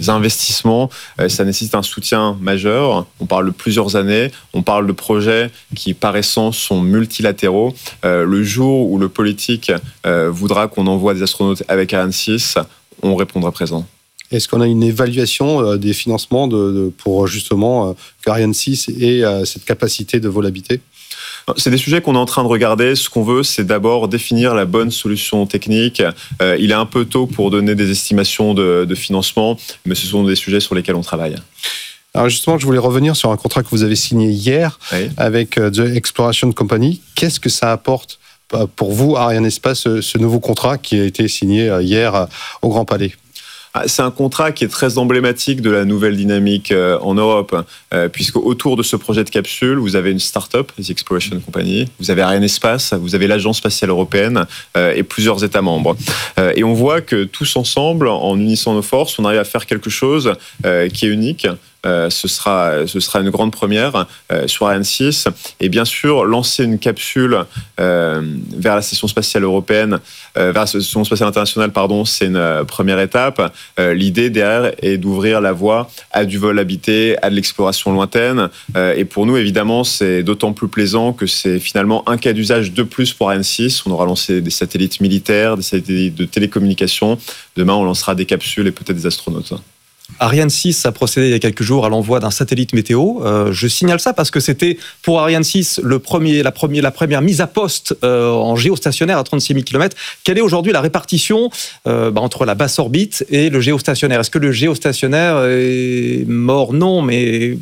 investissements, ça nécessite un soutien majeur. On parle de plusieurs années, on parle de projets qui, par essence, sont multilatéraux. Le jour où le politique voudra qu'on envoie des astronautes avec Ariane 6, on répondra présent. Est-ce qu'on a une évaluation des financements pour justement qu'Ariane 6 ait cette capacité de volabilité ? C'est des sujets qu'on est en train de regarder. Ce qu'on veut, c'est d'abord définir la bonne solution technique. Il est un peu tôt pour donner des estimations de financement, mais ce sont des sujets sur lesquels on travaille. Alors justement, je voulais revenir sur un contrat que vous avez signé hier avec The Exploration Company. Qu'est-ce que ça apporte pour vous, Ariane Espace, ce nouveau contrat qui a été signé hier au Grand Palais ? C'est un contrat qui est très emblématique de la nouvelle dynamique en Europe, puisque autour de ce projet de capsule, vous avez une start-up, The Exploration Company, vous avez Ariane Espace, vous avez l'Agence spatiale européenne et plusieurs États membres. Et on voit que tous ensemble, en unissant nos forces, on arrive à faire quelque chose qui est unique. Ce sera une grande première sur Ariane 6. Et bien sûr, lancer une capsule vers la station spatiale européenne, vers la station spatiale internationale, c'est une première étape. L'idée derrière est d'ouvrir la voie à du vol habité, à de l'exploration lointaine. Et pour nous, évidemment, c'est d'autant plus plaisant que c'est finalement un cas d'usage de plus pour Ariane 6. On aura lancé des satellites militaires, des satellites de télécommunication. Demain, on lancera des capsules et peut-être des astronautes. Ariane 6 a procédé il y a quelques jours à l'envoi d'un satellite météo. Je signale ça parce que c'était pour Ariane 6 la première mise à poste en géostationnaire à 36 000 km. Quelle est aujourd'hui la répartition entre la basse orbite et le géostationnaire ? Est-ce que le géostationnaire est mort ? Non, mais...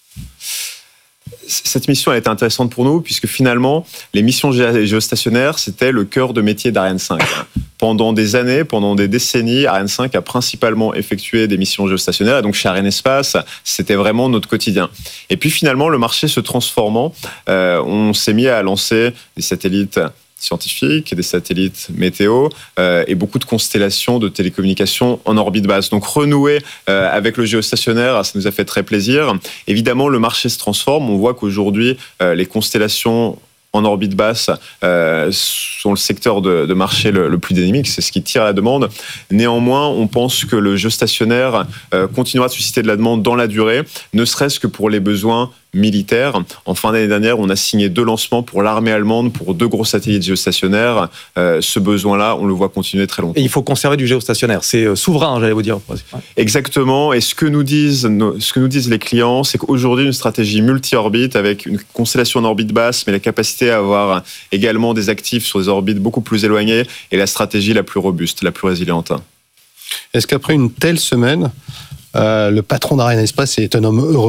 Cette mission a été intéressante pour nous puisque finalement, les missions géostationnaires, c'était le cœur de métier d'Ariane 5. Pendant des années, pendant des décennies, Ariane 5 a principalement effectué des missions géostationnaires. Et donc, chez Ariane Espace, c'était vraiment notre quotidien. Et puis finalement, le marché se transformant, on s'est mis à lancer des satellites scientifiques, des satellites météo et beaucoup de constellations de télécommunications en orbite basse. Donc renouer avec le géostationnaire, ça nous a fait très plaisir. Évidemment, le marché se transforme. On voit qu'aujourd'hui, les constellations en orbite basse sont le secteur de marché le plus dynamique, c'est ce qui tire la demande. Néanmoins, on pense que le géostationnaire continuera de susciter de la demande dans la durée, ne serait-ce que pour les besoins militaires. En fin d'année dernière, on a signé 2 lancements pour l'armée allemande pour 2 gros satellites géostationnaires. Ce besoin-là, on le voit continuer très longtemps. Et il faut conserver du géostationnaire. C'est souverain, j'allais vous dire. Exactement. Et ce que nous disent les clients, c'est qu'aujourd'hui, une stratégie multi-orbite avec une constellation en orbite basse, mais la capacité à avoir également des actifs sur des orbites beaucoup plus éloignées est la stratégie la plus robuste, la plus résiliente. Est-ce qu'après une telle semaine, le patron d'Ariane Espace est un homme heureux ?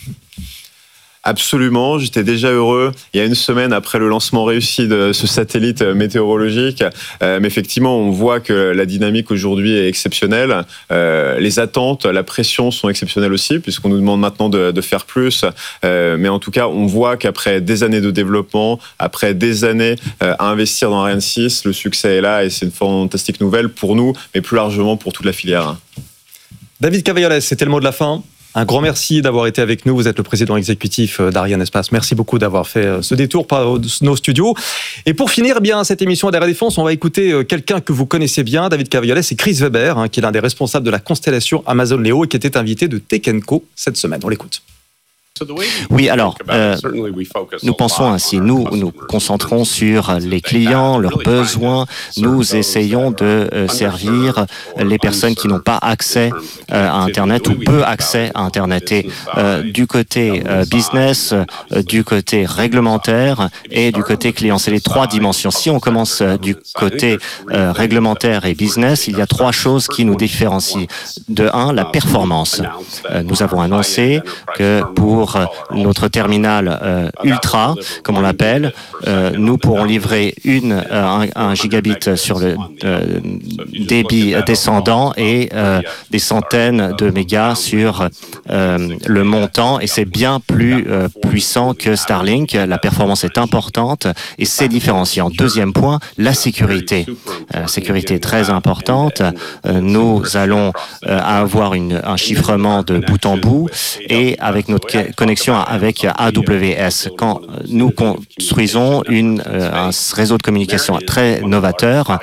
Absolument, j'étais déjà heureux il y a une semaine après le lancement réussi de ce satellite météorologique. Mais effectivement, on voit que la dynamique aujourd'hui est exceptionnelle. Les attentes, la pression sont exceptionnelles aussi, puisqu'on nous demande maintenant de faire plus. Mais en tout cas, on voit qu'après des années de développement, après des années à investir dans Ariane 6, le succès est là et c'est une fantastique nouvelle pour nous, mais plus largement pour toute la filière. David Cavaillolès, c'était le mot de la fin. Un grand merci d'avoir été avec nous. Vous êtes le président exécutif d'Ariane Espace. Merci beaucoup d'avoir fait ce détour par nos studios. Et pour finir, cette émission d'Air Défense, on va écouter quelqu'un que vous connaissez bien, David Cavaillolès, c'est Chris Weber, qui est l'un des responsables de la constellation Amazon Leo et qui était invité de Tech & Co cette semaine. On l'écoute. Oui, alors, nous pensons ainsi, nous concentrons sur les clients, leurs besoins, nous essayons de servir les personnes qui n'ont pas accès à Internet ou peu accès à Internet. Et du côté business, du côté réglementaire et du côté client, c'est les 3 dimensions. Si on commence du côté réglementaire et business, il y a 3 choses qui nous différencient. De 1, la performance. Nous avons annoncé que pour notre terminal Ultra, comme on l'appelle, nous pourrons livrer 1 gigabit sur le débit descendant et des centaines de mégas sur le montant, et c'est bien plus puissant que Starlink. La performance est importante et c'est différenciant. Deuxième point, la sécurité. La sécurité est très importante. Nous allons avoir un chiffrement de bout en bout, et avec notre connexion avec AWS. Quand nous construisons un réseau de communication très novateur,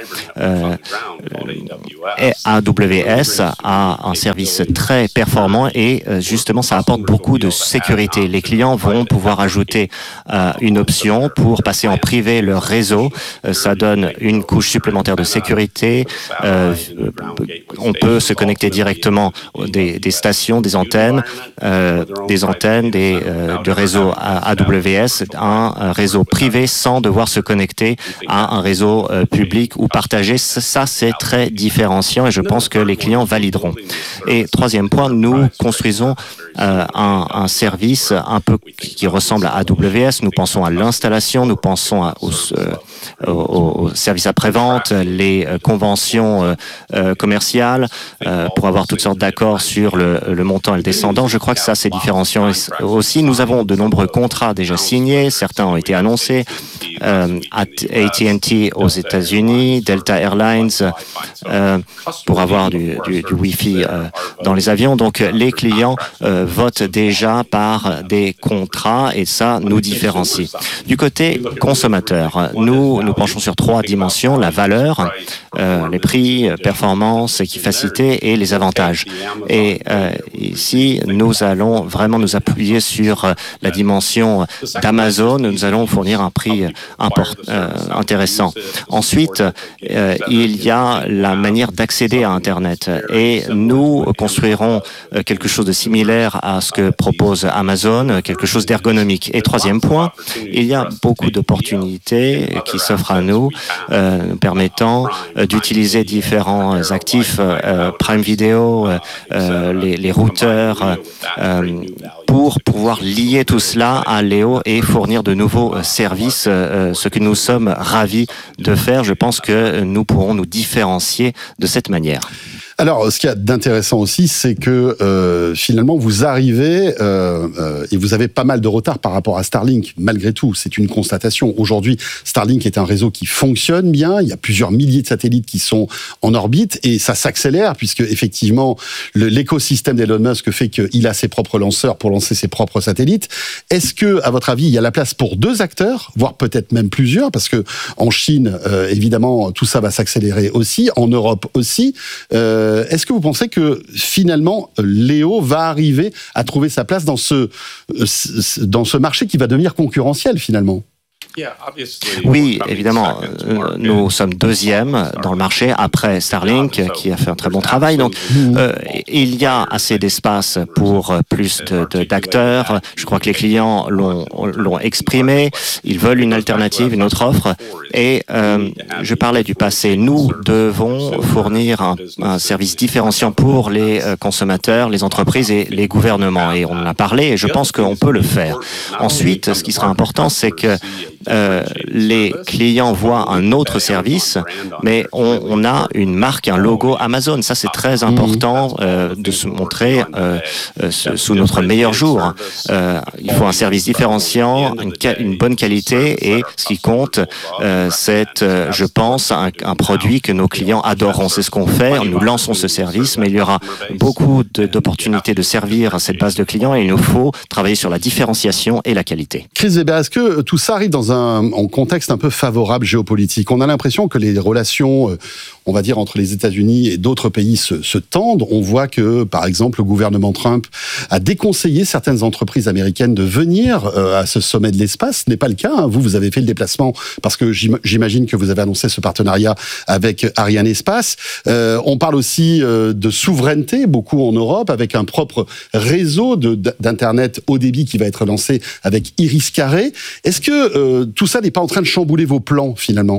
AWS a un service très performant et justement ça apporte beaucoup de sécurité. Les clients vont pouvoir ajouter une option pour passer en privé leur réseau. Ça donne une couche supplémentaire de sécurité. On peut se connecter directement des stations, des antennes, de réseau AWS à un réseau privé sans devoir se connecter à un réseau public ou partagé. Ça, c'est très différenciant et je pense que les clients valideront. Et troisième point, nous construisons un service un peu qui ressemble à AWS. Nous pensons à l'installation, nous pensons aux services après-vente, les conventions commerciales pour avoir toutes sortes d'accords sur le montant et le descendant. Je crois que ça, c'est différenciant aussi. Nous avons de nombreux contrats déjà signés. Certains ont été annoncés. AT&T aux États-Unis, Delta Airlines pour avoir du Wi-Fi dans les avions. Donc, les clients votent déjà par des contrats et ça nous différencie. Du côté consommateur, nous penchons sur 3 dimensions, la valeur, les prix, performance, efficacité et les avantages. Et ici, nous allons vraiment nous appuyer sur la dimension d'Amazon. Nous allons fournir un prix intéressant. Ensuite, il y a la manière d'accéder à Internet et nous construirons quelque chose de similaire à ce que propose Amazon, quelque chose d'ergonomique. Et troisième point, il y a beaucoup d'opportunités qui s'offrent à nous, nous permettant d'utiliser différents actifs, Prime Video, les routeurs, pour pouvoir lier tout cela à Léo et fournir de nouveaux services, ce que nous sommes ravis de faire. Je pense que nous pourrons nous différencier de cette manière. Alors, ce qu'il y a d'intéressant aussi, c'est que finalement, vous arrivez et vous avez pas mal de retard par rapport à Starlink. Malgré tout, c'est une constatation. Aujourd'hui, Starlink est un réseau qui fonctionne bien. Il y a plusieurs milliers de satellites qui sont en orbite et ça s'accélère puisque effectivement, l'écosystème d'Elon Musk fait qu'il a ses propres lanceurs pour lancer ses propres satellites. Est-ce que, à votre avis, il y a la place pour 2 acteurs, voire peut-être même plusieurs, parce que en Chine, évidemment, tout ça va s'accélérer aussi, en Europe aussi. Est-ce que vous pensez que finalement Léo va arriver à trouver sa place dans ce marché qui va devenir concurrentiel finalement ? Oui, évidemment, nous sommes 2e dans le marché après Starlink qui a fait un très bon travail. Donc, il y a assez d'espace pour plus d'acteurs. Je crois que les clients l'ont exprimé. Ils veulent une alternative, une autre offre. Et je parlais du passé. Nous devons fournir un service différenciant pour les consommateurs, les entreprises et les gouvernements. Et on en a parlé et je pense qu'on peut le faire. Ensuite, ce qui sera important, c'est que les clients voient un autre service, mais on a une marque, un logo Amazon. Ça, c'est très important de se montrer sous notre meilleur jour. Il faut un service différenciant, une bonne qualité et ce qui compte, c'est, je pense, un produit que nos clients adoreront. C'est ce qu'on fait. Nous lançons ce service, mais il y aura beaucoup d'opportunités de servir cette base de clients et il nous faut travailler sur la différenciation et la qualité. Chris Weber, est-ce que tout ça arrive dans un contexte un peu favorable géopolitique? On a l'impression que les relations, on va dire, entre les États-Unis et d'autres pays se tendent. On voit que, par exemple, le gouvernement Trump a déconseillé certaines entreprises américaines de venir à ce sommet de l'espace. Ce n'est pas le cas. Hein. Vous avez fait le déplacement parce que j'imagine que vous avez annoncé ce partenariat avec Arianespace. On parle aussi de souveraineté, beaucoup en Europe, avec un propre réseau d'Internet haut débit qui va être lancé avec Iris Carré. Est-ce que tout ça n'est pas en train de chambouler vos plans, finalement?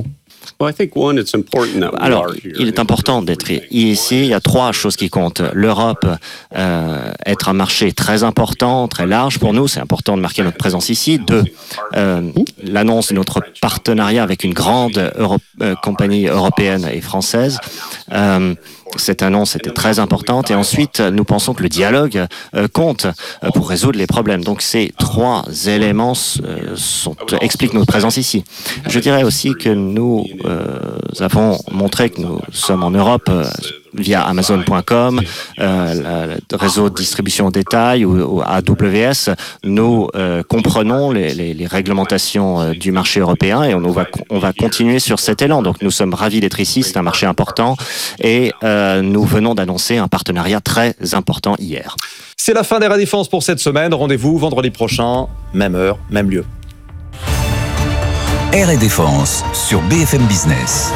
Alors, il est important d'être ici. Il y a 3 choses qui comptent. L'Europe, être un marché très important, très large pour nous. C'est important de marquer notre présence ici. 2, l'annonce de notre partenariat avec une grande compagnie européenne et française. Cette annonce était très importante. Et ensuite, nous pensons que le dialogue compte pour résoudre les problèmes. Donc, ces 3 éléments expliquent notre présence ici. Je dirais aussi que nous avons montré que nous sommes en Europe via Amazon.com, le réseau de distribution au détail ou AWS, nous comprenons les réglementations du marché européen et on va continuer sur cet élan. Donc nous sommes ravis d'être ici, c'est un marché important et nous venons d'annoncer un partenariat très important hier. C'est la fin des Défense pour cette semaine. Rendez-vous vendredi prochain, même heure, même lieu. Air & Défense sur BFM Business.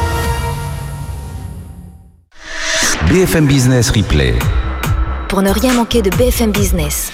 BFM Business Replay. Pour ne rien manquer de BFM Business.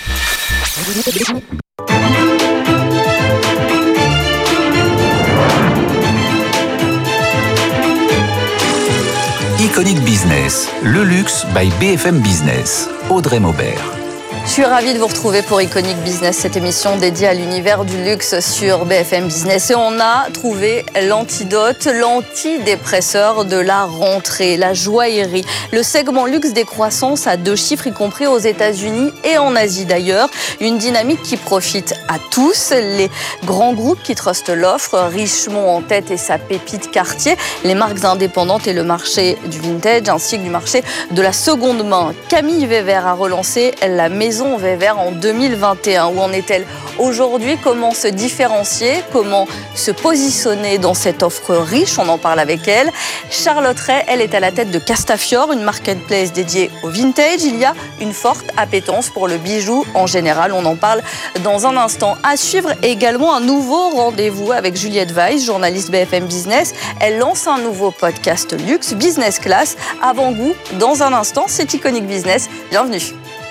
Iconic Business, le luxe by BFM Business. Audrey Maubert. Je suis ravie de vous retrouver pour Iconic Business, cette émission dédiée à l'univers du luxe sur BFM Business. Et on a trouvé l'antidote, l'antidépresseur de la rentrée, la joaillerie. Le segment luxe des croissances à 2 chiffres, y compris aux États-Unis et en Asie d'ailleurs. Une dynamique qui profite à tous. Les grands groupes qui trustent l'offre, Richemont en tête et sa pépite Cartier, les marques indépendantes et le marché du vintage, ainsi que du marché de la seconde main. Camille Weber a relancé la maison Weber en 2021. Où en est-elle aujourd'hui? Comment se différencier? Comment se positionner dans cette offre riche? On en parle avec elle. Charlotte Ray, elle est à la tête de Castafiore, une marketplace dédiée au vintage. Il y a une forte appétence pour le bijou en général. On en parle dans un instant. À suivre également un nouveau rendez-vous avec Juliette Weiss, journaliste BFM Business. Elle lance un nouveau podcast luxe, Business Class. Avant-goût, dans un instant, c'est Iconic Business. Bienvenue.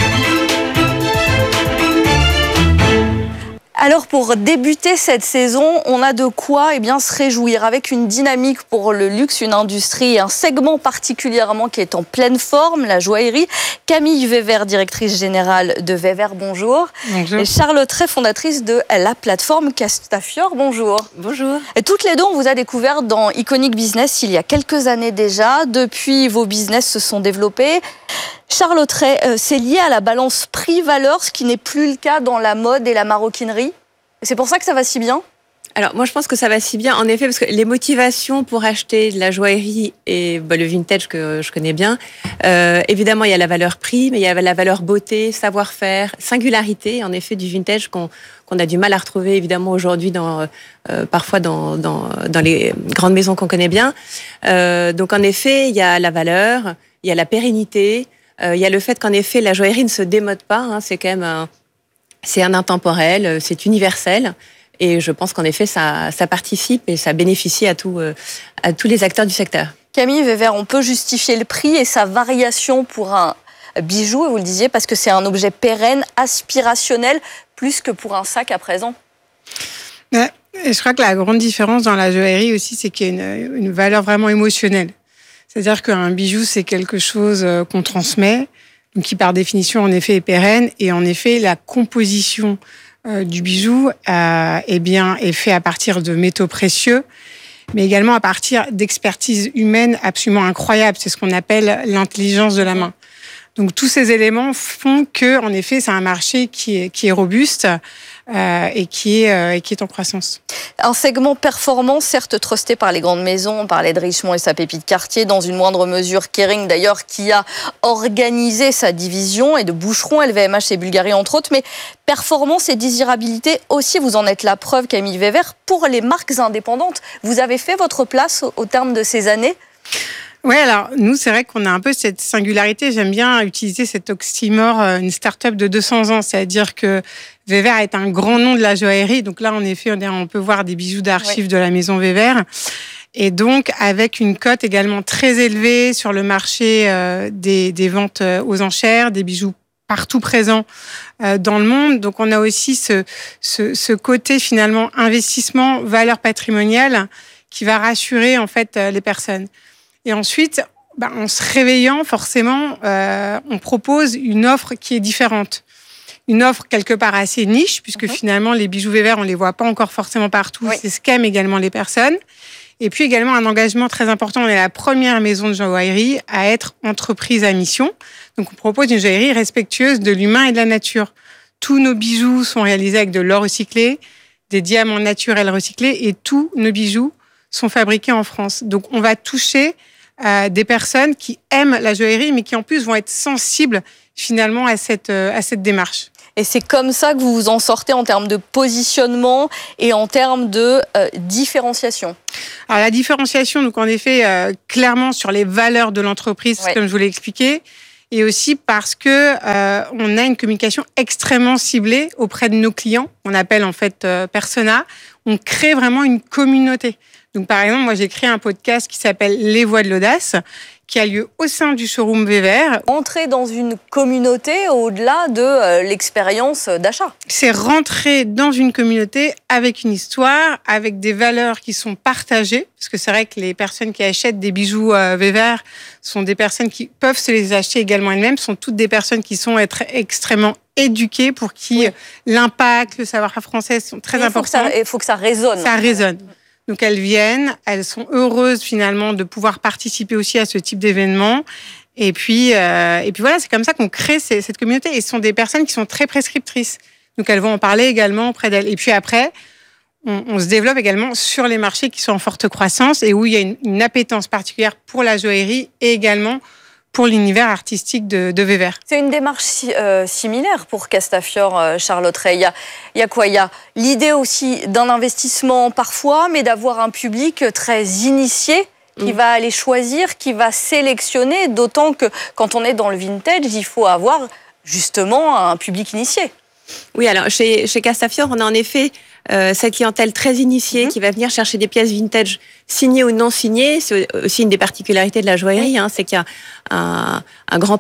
Alors pour débuter cette saison, on a de quoi se réjouir avec une dynamique pour le luxe, une industrie et un segment particulièrement qui est en pleine forme, la joaillerie. Camille Weber, directrice générale de Weber, bonjour. Bonjour. Et Charlotte Ray, fondatrice de la plateforme Castafiore, bonjour. Bonjour. Et toutes les deux, on vous a découvert dans Iconic Business il y a quelques années déjà. Depuis, vos business se sont développés. Charlotte Ray, c'est lié à la balance prix-valeur, ce qui n'est plus le cas dans la mode et la maroquinerie. C'est pour ça que ça va si bien? Alors, moi, je pense que ça va si bien, en effet, parce que les motivations pour acheter de la joaillerie et le vintage que je connais bien, évidemment, il y a la valeur prix, mais il y a la valeur beauté, savoir-faire, singularité, en effet, du vintage qu'on a du mal à retrouver, évidemment, aujourd'hui, parfois dans les grandes maisons qu'on connaît bien. Donc, en effet, il y a la valeur, il y a la pérennité, il y a le fait qu'en effet, la joaillerie ne se démode pas, hein, c'est quand même c'est un intemporel, c'est universel. Et je pense qu'en effet, ça participe et ça bénéficie à tous les acteurs du secteur. Camille Weber, on peut justifier le prix et sa variation pour un bijou, et vous le disiez, parce que c'est un objet pérenne, aspirationnel, plus que pour un sac à présent. Ouais, et je crois que la grande différence dans la joaillerie aussi, c'est qu'il y a une valeur vraiment émotionnelle. C'est-à-dire qu'un bijou, c'est quelque chose qu'on transmet, donc qui par définition, en effet, est pérenne. Et en effet, la composition du bijou est fait à partir de métaux précieux, mais également à partir d'expertise humaine absolument incroyable. C'est ce qu'on appelle l'intelligence de la main. Donc tous ces éléments font que, en effet, c'est un marché qui est robuste et qui est en croissance. Un segment performant, certes trusté par les grandes maisons, on parlait de Richemont et sa pépite Cartier, dans une moindre mesure Kering d'ailleurs, qui a organisé sa division, et de Boucheron, LVMH et Bulgari entre autres, mais performance et désirabilité aussi, vous en êtes la preuve, Camille Weber, pour les marques indépendantes. Vous avez fait votre place au terme de ces années? Oui, alors nous, c'est vrai qu'on a un peu cette singularité. J'aime bien utiliser cet oxymore, une start-up de 200 ans. C'est-à-dire que Weber est un grand nom de la joaillerie. Donc là, en effet, on peut voir des bijoux d'archives de la maison Weber. Et donc, avec une cote également très élevée sur le marché des ventes aux enchères, des bijoux partout présents dans le monde. Donc, on a aussi ce côté, finalement, investissement, valeur patrimoniale qui va rassurer, en fait, les personnes. Et ensuite, en se réveillant, forcément, on propose une offre qui est différente. Une offre quelque part assez niche, puisque finalement, les bijoux Weber, on les voit pas encore forcément partout. Oui. C'est ce qu'aiment également les personnes. Et puis également un engagement très important. On est la première maison de joaillerie à être entreprise à mission. Donc, on propose une joaillerie respectueuse de l'humain et de la nature. Tous nos bijoux sont réalisés avec de l'or recyclé, des diamants naturels recyclés, et tous nos bijoux sont fabriqués en France. Donc, on va toucher des personnes qui aiment la joaillerie, mais qui en plus vont être sensibles finalement à cette démarche. Et c'est comme ça que vous vous en sortez en termes de positionnement et en termes de différenciation. Alors la différenciation, donc en effet, clairement sur les valeurs de l'entreprise, comme je vous l'ai expliqué, et aussi parce que on a une communication extrêmement ciblée auprès de nos clients. On appelle en fait persona. On crée vraiment une communauté. Donc par exemple, moi j'ai créé un podcast qui s'appelle Les Voix de l'Audace, qui a lieu au sein du showroom Wever. Entrer dans une communauté au-delà de l'expérience d'achat. C'est rentrer dans une communauté avec une histoire, avec des valeurs qui sont partagées, parce que c'est vrai que les personnes qui achètent des bijoux Wever sont des personnes qui peuvent se les acheter également elles-mêmes, sont toutes des personnes qui sont extrêmement éduquées, pour qui l'impact, le savoir-faire français sont très importants. Il faut que ça résonne. Ça résonne. Donc elles viennent, elles sont heureuses finalement de pouvoir participer aussi à ce type d'événement. Et puis voilà, c'est comme ça qu'on crée cette communauté. Et ce sont des personnes qui sont très prescriptrices. Donc elles vont en parler également auprès d'elles. Et puis après, on se développe également sur les marchés qui sont en forte croissance et où il y a une appétence particulière pour la joaillerie et également pour l'univers artistique de Wever. C'est une démarche similaire pour Castafiore, Charlotte Rey. Il y a quoi ? Il y a l'idée aussi d'un investissement parfois, mais d'avoir un public très initié qui va aller choisir, qui va sélectionner, d'autant que quand on est dans le vintage, il faut avoir justement un public initié. Oui, alors chez Castafiore, on a en effet cette clientèle très initiée qui va venir chercher des pièces vintage signées ou non signées. C'est aussi une des particularités de la joaillerie, c'est qu'il y a une grande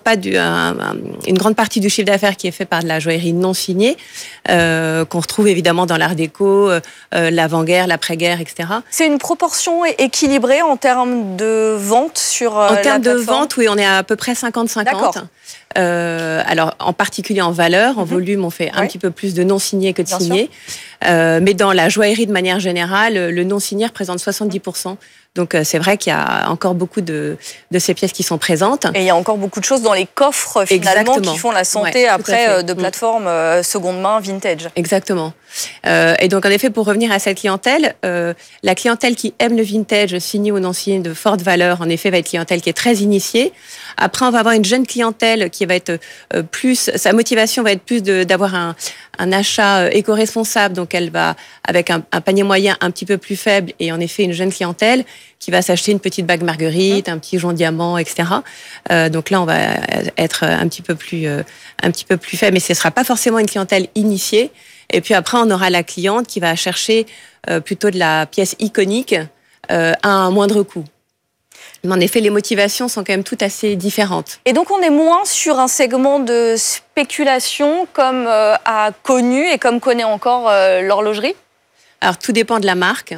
partie du chiffre d'affaires qui est fait par de la joaillerie non signée, qu'on retrouve évidemment dans l'art déco, l'avant-guerre, l'après-guerre, etc. C'est une proportion équilibrée en termes de vente sur la plateforme ? En termes de vente, oui, on est à peu près 50-50. D'accord. Alors, en particulier en valeur, en volume, on fait un petit peu plus de non-signés que de signés. Mais dans la joaillerie, de manière générale, le non-signé représente 70%. Donc, c'est vrai qu'il y a encore beaucoup de ces pièces qui sont présentes. Et il y a encore beaucoup de choses dans les coffres, finalement, qui font la santé après de plateformes seconde main, vintage. Exactement. Et donc, en effet, pour revenir à cette clientèle, la clientèle qui aime le vintage, signé ou non signé, de forte valeur, en effet, va être clientèle qui est très initiée. Après, on va avoir une jeune clientèle qui va être sa motivation va être plus d'avoir un achat éco-responsable. Donc, elle va, avec un panier moyen un petit peu plus faible, et en effet, une jeune clientèle qui va s'acheter une petite bague Marguerite, un petit jonc diamant, etc. Donc là, on va être un petit peu plus faible, mais ce ne sera pas forcément une clientèle initiée. Et puis après, on aura la cliente qui va chercher plutôt de la pièce iconique à un moindre coût. Mais en effet, les motivations sont quand même toutes assez différentes. Et donc, on est moins sur un segment de spéculation comme a connu et comme connaît encore l'horlogerie ? Alors, tout dépend de la marque.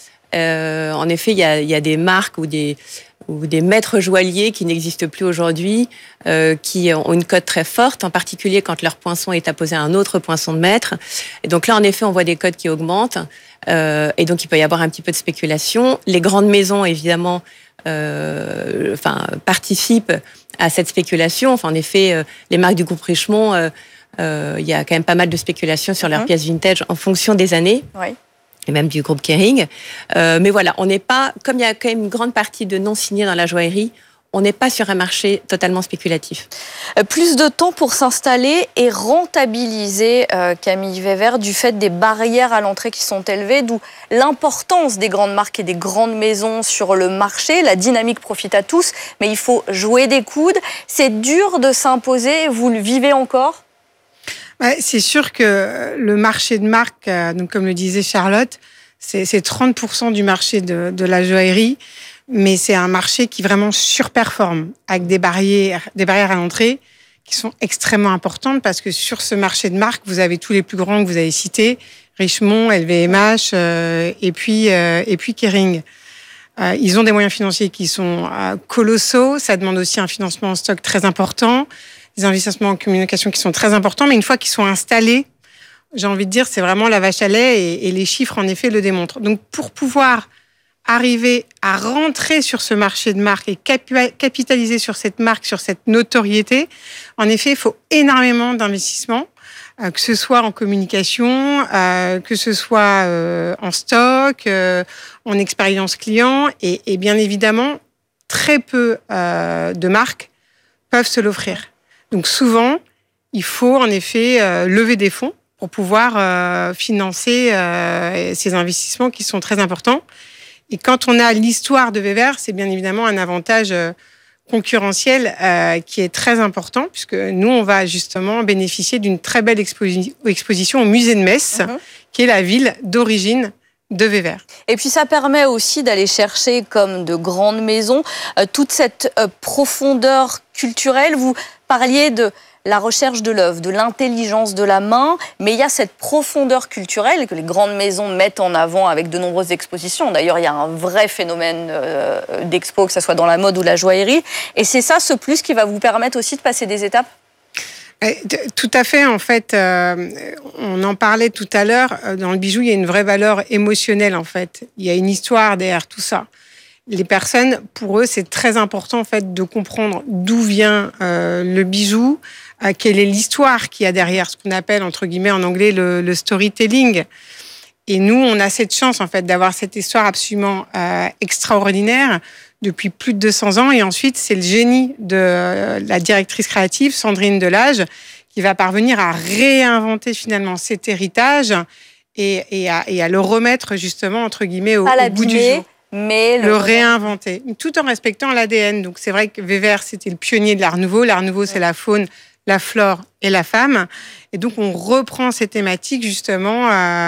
En effet, il y a des marques ou des maîtres joailliers qui n'existent plus aujourd'hui, qui ont une cote très forte, en particulier quand leur poinçon est apposé à un autre poinçon de maître. Et donc là, en effet, on voit des cotes qui augmentent. Et donc, il peut y avoir un petit peu de spéculation. Les grandes maisons, évidemment, participent à cette spéculation. En effet, les marques du groupe Richemont, il y a quand même pas mal de spéculation sur leurs pièces vintage en fonction des années. Oui. Et même du groupe Kering. Mais voilà, on n'est pas, comme il y a quand même une grande partie de non-signés dans la joaillerie, on n'est pas sur un marché totalement spéculatif. Plus de temps pour s'installer et rentabiliser, Camille Wever, du fait des barrières à l'entrée qui sont élevées, d'où l'importance des grandes marques et des grandes maisons sur le marché. La dynamique profite à tous, mais il faut jouer des coudes. C'est dur de s'imposer, vous le vivez encore ? C'est sûr que le marché de marque, donc comme le disait Charlotte, c'est 30% du marché de la joaillerie, mais c'est un marché qui vraiment surperforme, avec des barrières à l'entrée qui sont extrêmement importantes, parce que sur ce marché de marque, vous avez tous les plus grands que vous avez cités, Richemont, LVMH, et puis Kering. Ils ont des moyens financiers qui sont colossaux, ça demande aussi un financement en stock très important, des investissements en communication qui sont très importants, mais une fois qu'ils sont installés, j'ai envie de dire, c'est vraiment la vache à lait, et les chiffres, en effet, le démontrent. Donc, pour pouvoir arriver à rentrer sur ce marché de marque et capitaliser sur cette marque, sur cette notoriété, en effet, il faut énormément d'investissements, que ce soit en communication, que ce soit en stock, en expérience client, et bien évidemment, très peu de marques peuvent se l'offrir. Donc souvent, il faut en effet lever des fonds pour pouvoir financer ces investissements qui sont très importants. Et quand on a l'histoire de Weber, c'est bien évidemment un avantage concurrentiel qui est très important, puisque nous, on va justement bénéficier d'une très belle exposition au musée de Metz, qui est la ville d'origine de Weber. Et puis ça permet aussi d'aller chercher, comme de grandes maisons, toute cette profondeur culturelle. Vous parliez de la recherche de l'œuvre, de l'intelligence de la main, mais il y a cette profondeur culturelle que les grandes maisons mettent en avant avec de nombreuses expositions. D'ailleurs, il y a un vrai phénomène d'expo, que ce soit dans la mode ou la joaillerie. Et c'est ça, ce plus, qui va vous permettre aussi de passer des étapes ? Tout à fait, en fait, on en parlait tout à l'heure, dans le bijou, il y a une vraie valeur émotionnelle, en fait. Il y a une histoire derrière tout ça. Les personnes, pour eux, c'est très important, en fait, de comprendre d'où vient le bijou, quelle est l'histoire qu'il y a derrière, ce qu'on appelle, entre guillemets, en anglais, le storytelling. Et nous, on a cette chance, en fait, d'avoir cette histoire absolument extraordinaire depuis plus de 200 ans. Et ensuite, c'est le génie de la directrice créative, Sandrine Delage, qui va parvenir à réinventer finalement cet héritage et à le remettre justement, entre guillemets, au bout du jour. Mais le réinventer, tout en respectant l'ADN. Donc c'est vrai que Weber, c'était le pionnier de l'Art Nouveau. L'Art Nouveau, c'est la faune, la flore et la femme. Et donc on reprend ces thématiques justement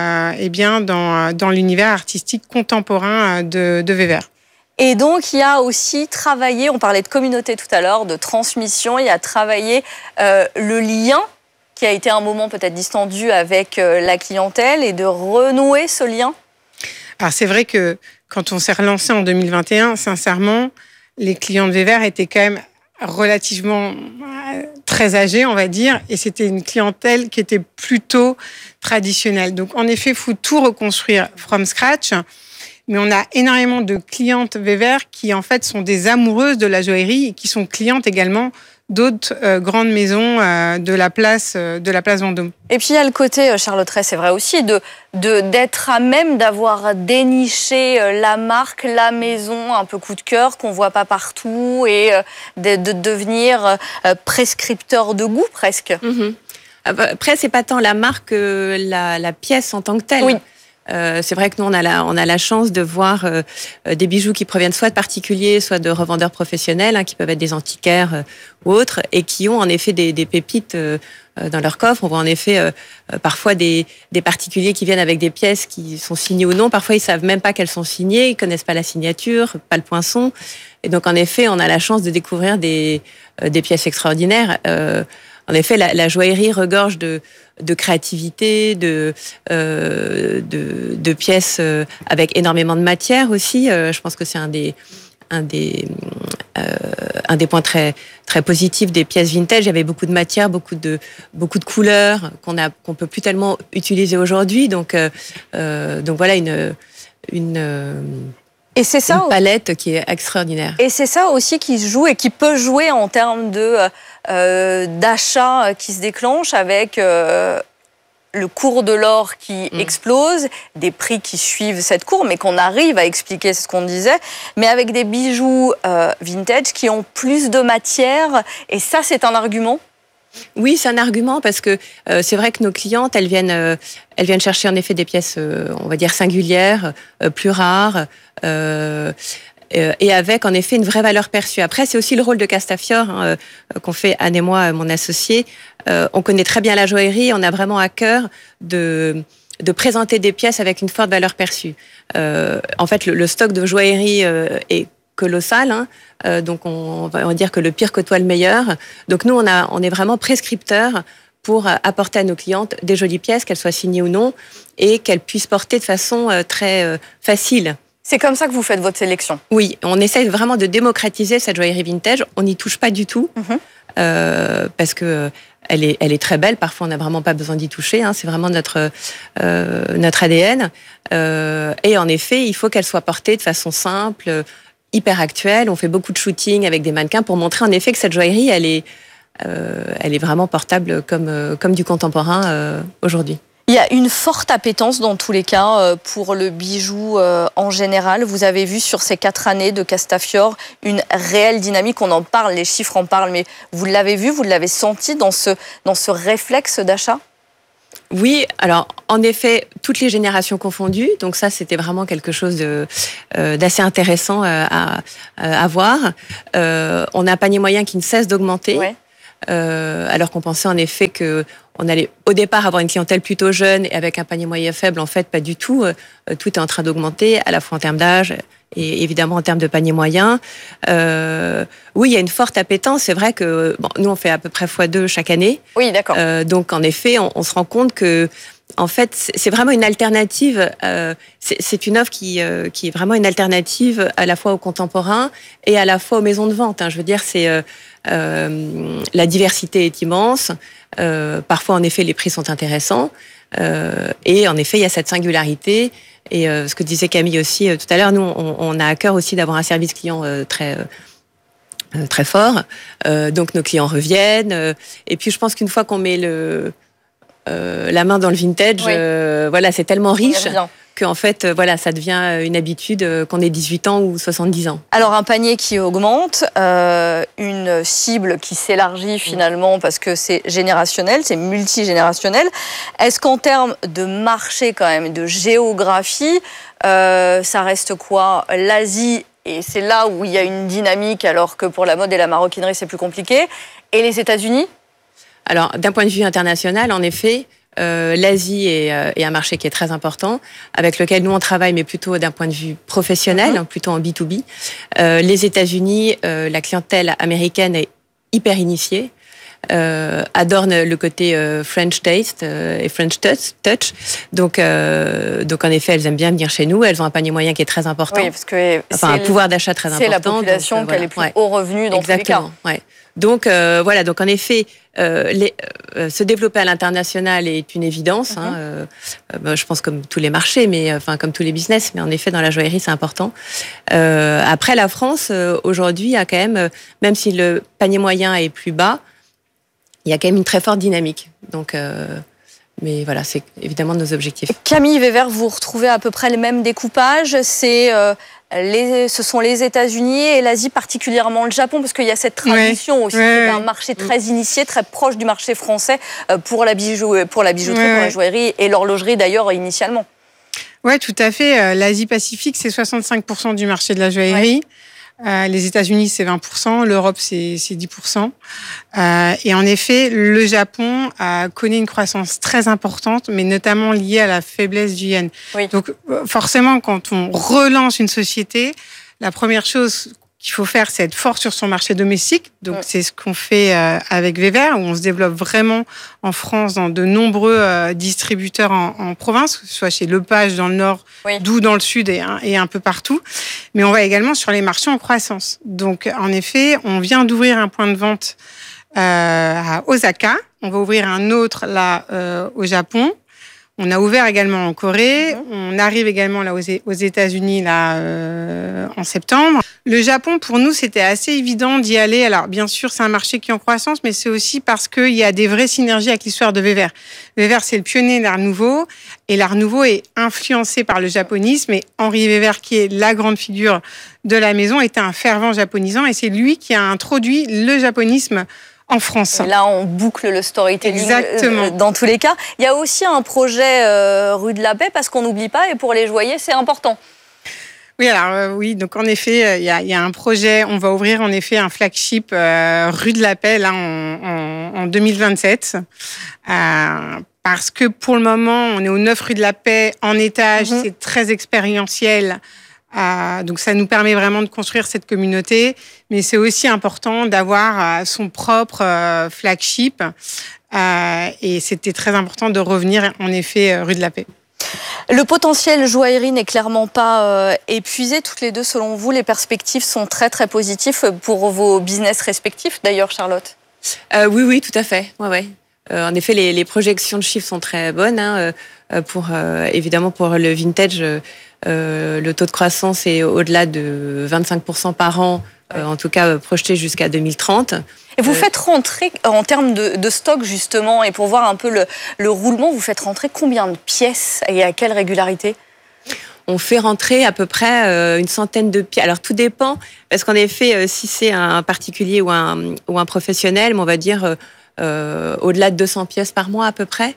dans l'univers artistique contemporain de Weber. Et donc, il y a aussi travaillé, on parlait de communauté tout à l'heure, de transmission, il y a travaillé le lien qui a été un moment peut-être distendu avec la clientèle et de renouer ce lien. Alors c'est vrai que quand on s'est relancé en 2021, sincèrement, les clients de Weber étaient quand même relativement très âgés, on va dire, et c'était une clientèle qui était plutôt traditionnelle. Donc en effet, il faut tout reconstruire from scratch. Mais on a énormément de clientes Weber qui, en fait, sont des amoureuses de la joaillerie et qui sont clientes également d'autres grandes maisons de la place Vendôme. Et puis, il y a le côté, Charlotte Ray, c'est vrai aussi, d'être à même d'avoir déniché la marque, la maison, un peu coup de cœur, qu'on voit pas partout, et de devenir prescripteur de goût, presque. Après, c'est pas tant la marque que la pièce en tant que telle. Oui. C'est vrai que nous, on a la chance de voir des bijoux qui proviennent soit de particuliers, soit de revendeurs professionnels, qui peuvent être des antiquaires ou autres, et qui ont en effet des pépites dans leur coffre. On voit en effet parfois des particuliers qui viennent avec des pièces qui sont signées ou non. Parfois, ils savent même pas qu'elles sont signées, ils connaissent pas la signature, pas le poinçon. Et donc, en effet, on a la chance de découvrir des pièces extraordinaires. En effet, la joaillerie regorge de créativité, de pièces avec énormément de matière aussi. Je pense que c'est un des points très très positifs des pièces vintage. Il y avait beaucoup de matière, beaucoup de couleurs qu'on peut plus tellement utiliser aujourd'hui. Donc voilà et c'est ça, une palette qui est extraordinaire. Et c'est ça aussi qui se joue et qui peut jouer en termes d'achat qui se déclenche avec le cours de l'or qui explose, des prix qui suivent cette courbe, mais qu'on arrive à expliquer, c'est ce qu'on disait, mais avec des bijoux vintage qui ont plus de matière. Et ça, c'est un argument ? Oui, c'est un argument parce que c'est vrai que nos clientes, elles viennent chercher en effet des pièces, on va dire singulières, plus rares, et avec en effet une vraie valeur perçue. Après, c'est aussi le rôle de Castafiore qu'on fait Anne et moi, mon associé. On connaît très bien la joaillerie, on a vraiment à cœur de présenter des pièces avec une forte valeur perçue. En fait, le stock de joaillerie est colossal, donc on va dire que le pire côtoie le meilleur. Donc nous, on est vraiment prescripteurs pour apporter à nos clientes des jolies pièces, qu'elles soient signées ou non, et qu'elles puissent porter de façon très facile. C'est comme ça que vous faites votre sélection ? Oui, on essaie vraiment de démocratiser cette joaillerie vintage. On n'y touche pas du tout, parce que elle est très belle. Parfois, on n'a vraiment pas besoin d'y toucher. C'est vraiment notre ADN. Et en effet, il faut qu'elle soit portée de façon simple, hyper actuelle. On fait beaucoup de shooting avec des mannequins pour montrer en effet que cette joaillerie, elle est vraiment portable comme du contemporain aujourd'hui. Il y a une forte appétence dans tous les cas pour le bijou en général. Vous avez vu sur ces 4 années de Castafiore une réelle dynamique. On en parle, les chiffres en parlent, mais vous l'avez vu, vous l'avez senti dans ce réflexe d'achat ? Oui, alors en effet, toutes les générations confondues. Donc ça, c'était vraiment quelque chose d'assez intéressant à voir. On a un panier moyen qui ne cesse d'augmenter. Ouais. Alors qu'on pensait en effet que on allait au départ avoir une clientèle plutôt jeune et avec un panier moyen faible, en fait, pas du tout. Tout est en train d'augmenter, à la fois en termes d'âge et évidemment en termes de panier moyen. Oui, il y a une forte appétence. C'est vrai que nous, on fait à peu près x2 chaque année. Oui, d'accord. Donc, en effet, on se rend compte que en fait, c'est vraiment une alternative. C'est une offre qui est vraiment une alternative à la fois aux contemporains et à la fois aux maisons de vente. Je veux dire, la diversité est immense. Parfois, en effet, les prix sont intéressants. Et en effet, il y a cette singularité. Et ce que disait Camille aussi tout à l'heure, nous, on a à cœur aussi d'avoir un service client très fort. Donc, nos clients reviennent. Et puis, je pense qu'une fois qu'on met la main dans le vintage, oui. Voilà, c'est tellement riche qu'en fait, voilà, ça devient une habitude qu'on ait 18 ans ou 70 ans. Alors, un panier qui augmente, une cible qui s'élargit finalement parce que c'est générationnel, c'est multigénérationnel. Est-ce qu'en termes de marché quand même, de géographie, ça reste quoi ? L'Asie, et c'est là où il y a une dynamique alors que pour la mode et la maroquinerie, c'est plus compliqué. Et les États-Unis ? Alors, d'un point de vue international, en effet, l'Asie est un marché qui est très important, avec lequel nous on travaille, mais plutôt d'un point de vue professionnel, plutôt en B2B. Les États-Unis, la clientèle américaine est hyper initiée, adore le côté French taste et French touch. Donc en effet, elles aiment bien venir chez nous. Elles ont un panier moyen qui est très important. Oui, parce que un pouvoir d'achat très important. C'est la population qui a les plus hauts revenus dans Exactement, tous les cas. Ouais. Donc voilà, donc en effet, se développer à l'international est une évidence. Je pense comme tous les marchés, mais comme tous les business, mais en effet dans la joaillerie c'est important. Après la France, aujourd'hui, a quand même si le panier moyen est plus bas, il y a quand même une très forte dynamique. Donc mais voilà, c'est évidemment nos objectifs. Camille Weber, vous retrouvez à peu près le même découpage. Ce sont les États-Unis et l'Asie, particulièrement le Japon, parce qu'il y a cette tradition aussi d'un marché très initié, très proche du marché français pour la bijouterie, pour la joaillerie et l'horlogerie d'ailleurs initialement. Oui, tout à fait. L'Asie-Pacifique, c'est 65% du marché de la joaillerie. Ouais. Les États-Unis, c'est 20%, l'Europe, c'est 10%. Et en effet, le Japon connaît une croissance très importante, mais notamment liée à la faiblesse du yen. Oui. Donc, forcément, quand on relance une société, la première chose qu'il faut faire, c'est être fort sur son marché domestique. Donc, c'est ce qu'on fait avec Weber, où on se développe vraiment en France dans de nombreux distributeurs en province, que ce soit chez Lepage dans le Nord, Doux dans le Sud et un peu partout. Mais on va également sur les marchés en croissance. Donc, en effet, on vient d'ouvrir un point de vente à Osaka. On va ouvrir un autre là au Japon. On a ouvert également en Corée. On arrive également là aux États-Unis là en septembre. Le Japon, pour nous, c'était assez évident d'y aller. Alors, bien sûr, c'est un marché qui est en croissance, mais c'est aussi parce qu'il y a des vraies synergies avec l'histoire de Weber. Weber, c'est le pionnier de l'Art Nouveau, et l'Art Nouveau est influencé par le japonisme. Et Henri Weber, qui est la grande figure de la maison, était un fervent japonisant, et c'est lui qui a introduit le japonisme en France. Et là, on boucle le storytelling. Exactement. Dans tous les cas. Il y a aussi un projet rue de la Paix, parce qu'on n'oublie pas, et pour les joailliers, c'est important. Oui, alors oui, donc en effet, il y a un projet, on va ouvrir en effet un flagship rue de la Paix là en 2027. Parce que pour le moment, on est au 9 rue de la Paix en étage, c'est très expérientiel. Donc ça nous permet vraiment de construire cette communauté, mais c'est aussi important d'avoir son propre flagship. Et c'était très important de revenir en effet rue de la Paix. Le potentiel joaillerie n'est clairement pas épuisé. Toutes les deux, selon vous, les perspectives sont très très positives pour vos business respectifs. D'ailleurs, Charlotte. Oui, tout à fait. Ouais. En effet, les projections de chiffres sont très bonnes. Évidemment, pour le vintage, Le taux de croissance est au-delà de 25% par an, en tout cas projeté jusqu'à 2030. Et vous faites rentrer, en termes de stock justement, et pour voir un peu le roulement, vous faites rentrer combien de pièces et à quelle régularité ? On fait rentrer à peu près une centaine de pièces. Alors tout dépend, parce qu'en effet, si c'est un particulier ou un professionnel, on va dire au-delà de 200 pièces par mois à peu près.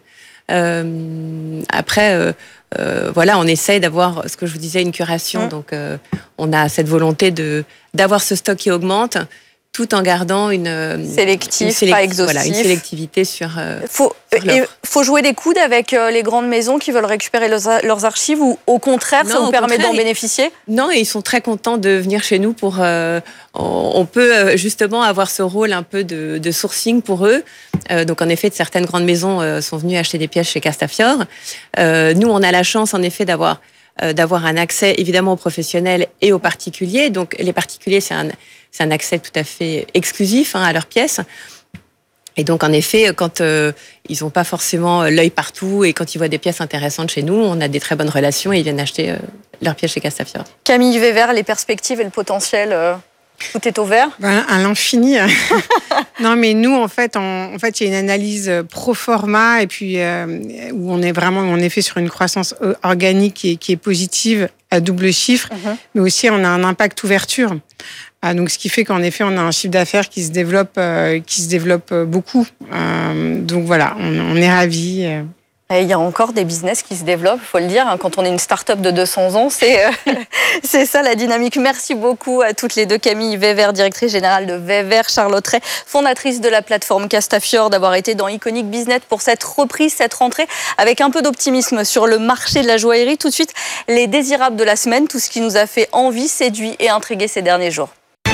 Après, voilà, on essaye d'avoir, ce que je vous disais, une curation. Donc, on a cette volonté d'avoir ce stock qui augmente, tout en gardant une pas exhaustif. Voilà, une sélectivité sur. Faut jouer des coudes avec les grandes maisons qui veulent récupérer leurs archives, ou au contraire, ça vous permet d'en bénéficier ? Non, et ils sont très contents de venir chez nous pour. On peut justement avoir ce rôle un peu de sourcing pour eux. Donc en effet, certaines grandes maisons sont venues acheter des pièces chez Castafiore. Nous, on a la chance en effet d'avoir un accès évidemment aux professionnels et aux particuliers. Donc les particuliers, c'est un accès tout à fait exclusif à leurs pièces. Et donc en effet, quand ils n'ont pas forcément l'œil partout et quand ils voient des pièces intéressantes chez nous, on a des très bonnes relations et ils viennent acheter leurs pièces chez Castafiore. Camille Weber, les perspectives et le potentiel, tout est au vert ? À l'infini. Non, mais nous, en fait, il y a une analyse pro forma et puis où on est vraiment, en effet, sur une croissance organique qui est positive à double chiffre, mais aussi on a un impact ouverture. Donc, ce qui fait qu'en effet, on a un chiffre d'affaires qui se développe beaucoup. Donc voilà, on est ravis. Et il y a encore des business qui se développent, il faut le dire. Quand on est une start-up de 200 ans, c'est ça la dynamique. Merci beaucoup à toutes les deux. Camille Weber, directrice générale de Weber, Charlotte Ray, fondatrice de la plateforme Castafiore, d'avoir été dans Iconic Business pour cette reprise, cette rentrée, avec un peu d'optimisme sur le marché de la joaillerie. Tout de suite, les désirables de la semaine, tout ce qui nous a fait envie, séduit et intrigué ces derniers jours.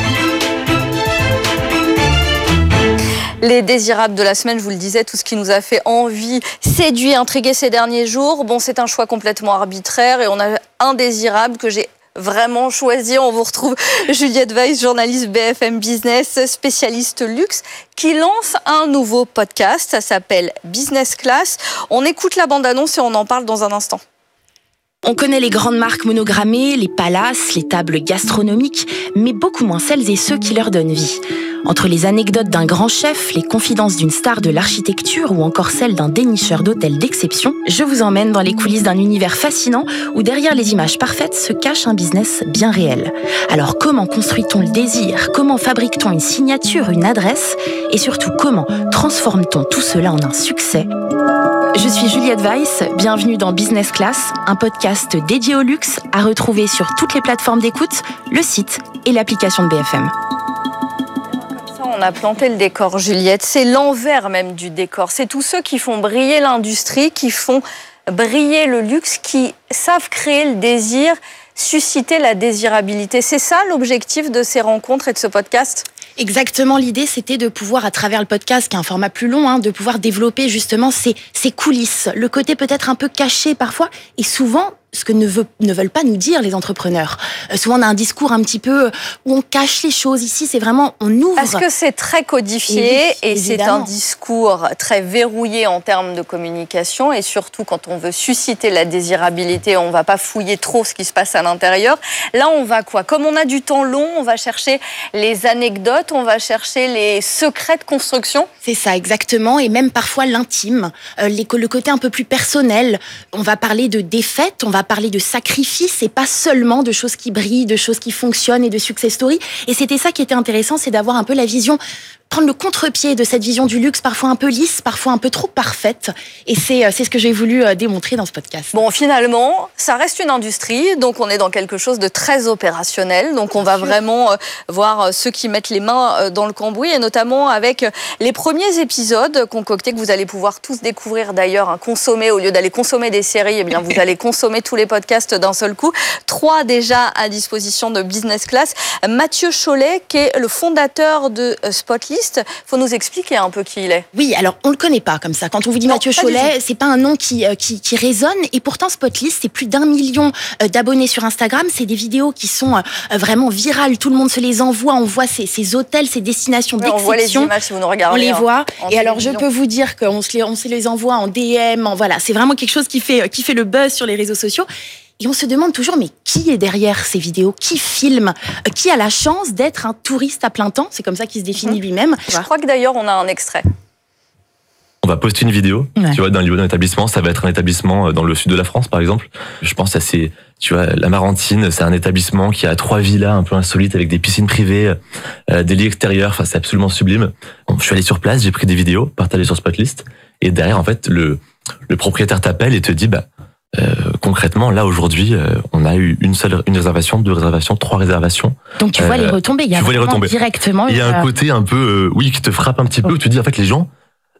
Les désirables de la semaine, je vous le disais, tout ce qui nous a fait envie, séduit, intrigué ces derniers jours. Bon, c'est un choix complètement arbitraire et on a un désirable que j'ai vraiment choisi. On vous retrouve Juliette Weiss, journaliste BFM Business, spécialiste luxe, qui lance un nouveau podcast. Ça s'appelle Business Class. On écoute la bande-annonce et on en parle dans un instant. On connaît les grandes marques monogrammées, les palaces, les tables gastronomiques, mais beaucoup moins celles et ceux qui leur donnent vie. Entre les anecdotes d'un grand chef, les confidences d'une star de l'architecture ou encore celles d'un dénicheur d'hôtels d'exception, je vous emmène dans les coulisses d'un univers fascinant où derrière les images parfaites se cache un business bien réel. Alors comment construit-on le désir ? Comment fabrique-t-on une signature, une adresse ? Et surtout, comment transforme-t-on tout cela en un succès ? Je suis Juliette Weiss, bienvenue dans Business Class, un podcast dédié au luxe à retrouver sur toutes les plateformes d'écoute, le site et l'application de BFM. On a planté le décor, Juliette. C'est l'envers même du décor. C'est tous ceux qui font briller l'industrie, qui font briller le luxe, qui savent créer le désir, susciter la désirabilité. C'est ça l'objectif de ces rencontres et de ce podcast ? Exactement, l'idée c'était de pouvoir, à travers le podcast, qui est un format plus long, de pouvoir développer justement ces coulisses, le côté peut-être un peu caché parfois, et souvent ce que ne veulent pas nous dire les entrepreneurs. Souvent on a un discours un petit peu où on cache les choses. Ici c'est vraiment, on ouvre. Parce que c'est très codifié et c'est un discours très verrouillé en termes de communication, et surtout quand on veut susciter la désirabilité, on ne va pas fouiller trop ce qui se passe à l'intérieur. Là on va quoi ? Comme on a du temps long, on va chercher les anecdotes, on va chercher les secrets de construction. C'est ça, exactement, et même parfois l'intime, le côté un peu plus personnel. On va parler de défaites, on va parler de sacrifices et pas seulement de choses qui brillent, de choses qui fonctionnent et de success story. Et c'était ça qui était intéressant, c'est d'avoir un peu la vision, prendre le contre-pied de cette vision du luxe, parfois un peu lisse, parfois un peu trop parfaite. Et c'est ce que j'ai voulu démontrer dans ce podcast. Bon, finalement, ça reste une industrie, donc on est dans quelque chose de très opérationnel. Donc on va vraiment voir ceux qui mettent les mains dans le cambouis, et notamment avec les premiers épisodes concoctés que vous allez pouvoir tous découvrir d'ailleurs, consommer, au lieu d'aller consommer des séries, eh bien vous allez consommer tous les podcasts d'un seul coup. 3 déjà à disposition de Business Class. Mathieu Chollet, qui est le fondateur de Spotlist. Il faut nous expliquer un peu qui il est. Oui, alors on le connaît pas comme ça. Quand on vous dit Mathieu Chollet, c'est pas un nom qui résonne. Et pourtant, Spotlist, c'est plus d'1 million d'abonnés sur Instagram. C'est des vidéos qui sont vraiment virales. Tout le monde se les envoie. On voit ces hôtels, ces destinations d'exception. On voit les images si vous nous regardez. On les voit. Et alors, je peux vous dire qu'on se les envoie en DM. Voilà, c'est vraiment quelque chose qui fait le buzz sur les réseaux sociaux. Et on se demande toujours, mais qui est derrière ces vidéos? Qui filme? Qui a la chance d'être un touriste à plein temps? C'est comme ça qu'il se définit lui-même. Je crois que d'ailleurs, on a un extrait. On va poster une vidéo, tu vois, d'un établissement. Ça va être un établissement dans le sud de la France, par exemple. Je pense à tu vois, la Marantine, c'est un établissement qui a 3 villas un peu insolites avec des piscines privées, des lits extérieurs. Enfin, c'est absolument sublime. Bon, je suis allé sur place, j'ai pris des vidéos, partagées sur Spotlist. Et derrière, en fait, le propriétaire t'appelle et te dit, concrètement, là, aujourd'hui, on a eu une réservation, 2 réservations, 3 réservations. Donc, tu vois les retombées. Il y a vraiment directement. Il y a un côté un peu, qui te frappe un petit peu, où tu dis, en fait, les gens,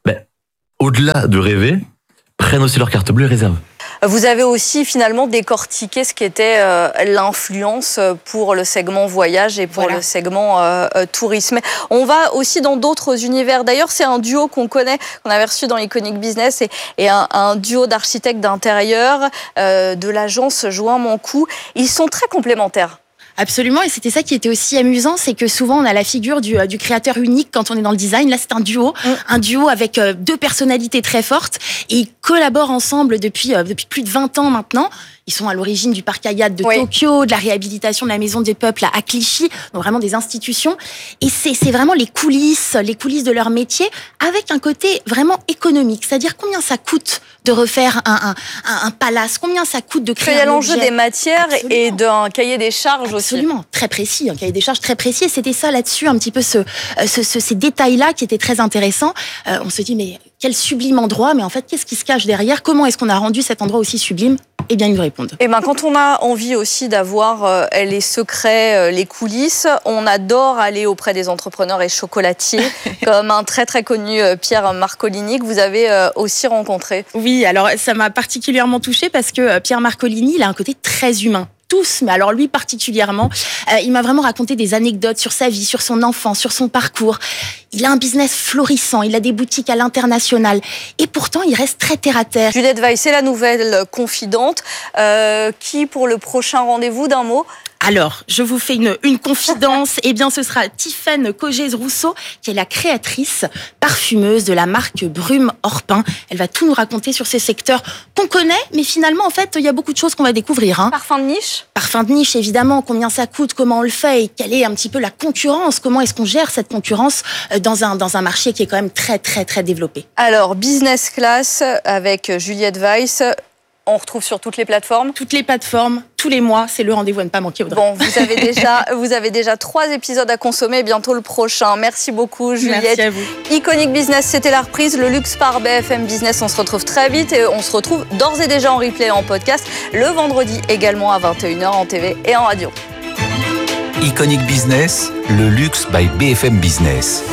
au-delà de rêver, prennent aussi leur carte bleue et réservent. Vous avez aussi finalement décortiqué ce qu'était l'influence pour le segment voyage et pour le segment tourisme. On va aussi dans d'autres univers. D'ailleurs, c'est un duo qu'on connaît, qu'on avait reçu dans Iconic Business et un duo d'architectes d'intérieur de l'agence Join Mon Coup. Ils sont très complémentaires. Absolument, et c'était ça qui était aussi amusant, c'est que souvent on a la figure du créateur unique quand on est dans le design. Là, c'est un duo avec 2 personnalités très fortes, et ils collaborent ensemble depuis plus de 20 ans maintenant. Ils sont à l'origine du parc Hayat de Tokyo, de la réhabilitation de la Maison des Peuples à Clichy, donc vraiment des institutions. Et c'est vraiment les coulisses de leur métier, avec un côté vraiment économique, c'est-à-dire combien ça coûte de refaire un palace, combien ça coûte de créer un objet. Il y a l'enjeu des matières et d'un cahier des charges aussi. Absolument, très précis, un cahier des charges très précis. Et c'était ça là-dessus, un petit peu ces détails-là qui étaient très intéressants. On se dit, mais quel sublime endroit, mais en fait, qu'est-ce qui se cache derrière? Comment est-ce qu'on a rendu cet endroit aussi sublime? Eh bien, ils nous répondent. Et quand on a envie aussi d'avoir les secrets, les coulisses, on adore aller auprès des entrepreneurs et chocolatiers, comme un très très connu Pierre Marcolini que vous avez aussi rencontré. Oui, alors ça m'a particulièrement touchée parce que Pierre Marcolini, il a un côté très humain. Tous, mais alors lui particulièrement, il m'a vraiment raconté des anecdotes sur sa vie, sur son enfance, sur son parcours. Il a un business florissant, il a des boutiques à l'international, et pourtant il reste très terre à terre. Juliette Weiss, c'est la nouvelle confidente, qui pour le prochain rendez-vous, d'un mot? Alors, je vous fais une confidence. Eh bien, ce sera Tiffaine Cogez-Rousseau, qui est la créatrice parfumeuse de la marque Brume Orpin. Elle va tout nous raconter sur ces secteurs qu'on connaît, mais finalement, en fait, il y a beaucoup de choses qu'on va découvrir. Parfum de niche? Parfum de niche, évidemment. Combien ça coûte, comment on le fait et quelle est un petit peu la concurrence? Comment est-ce qu'on gère cette concurrence dans un marché qui est quand même très, très, très développé? Alors, Business Class avec Juliette Weiss. On retrouve sur toutes les plateformes? Toutes les plateformes, tous les mois, c'est le rendez-vous à ne pas manquer, Audrey. Bon, vous avez déjà 3 épisodes à consommer, bientôt le prochain. Merci beaucoup, Juliette. Merci à vous. Iconic Business, c'était la reprise. Le luxe par BFM Business, on se retrouve très vite et on se retrouve d'ores et déjà en replay et en podcast le vendredi également à 21h en TV et en radio. Iconic Business, le luxe by BFM Business.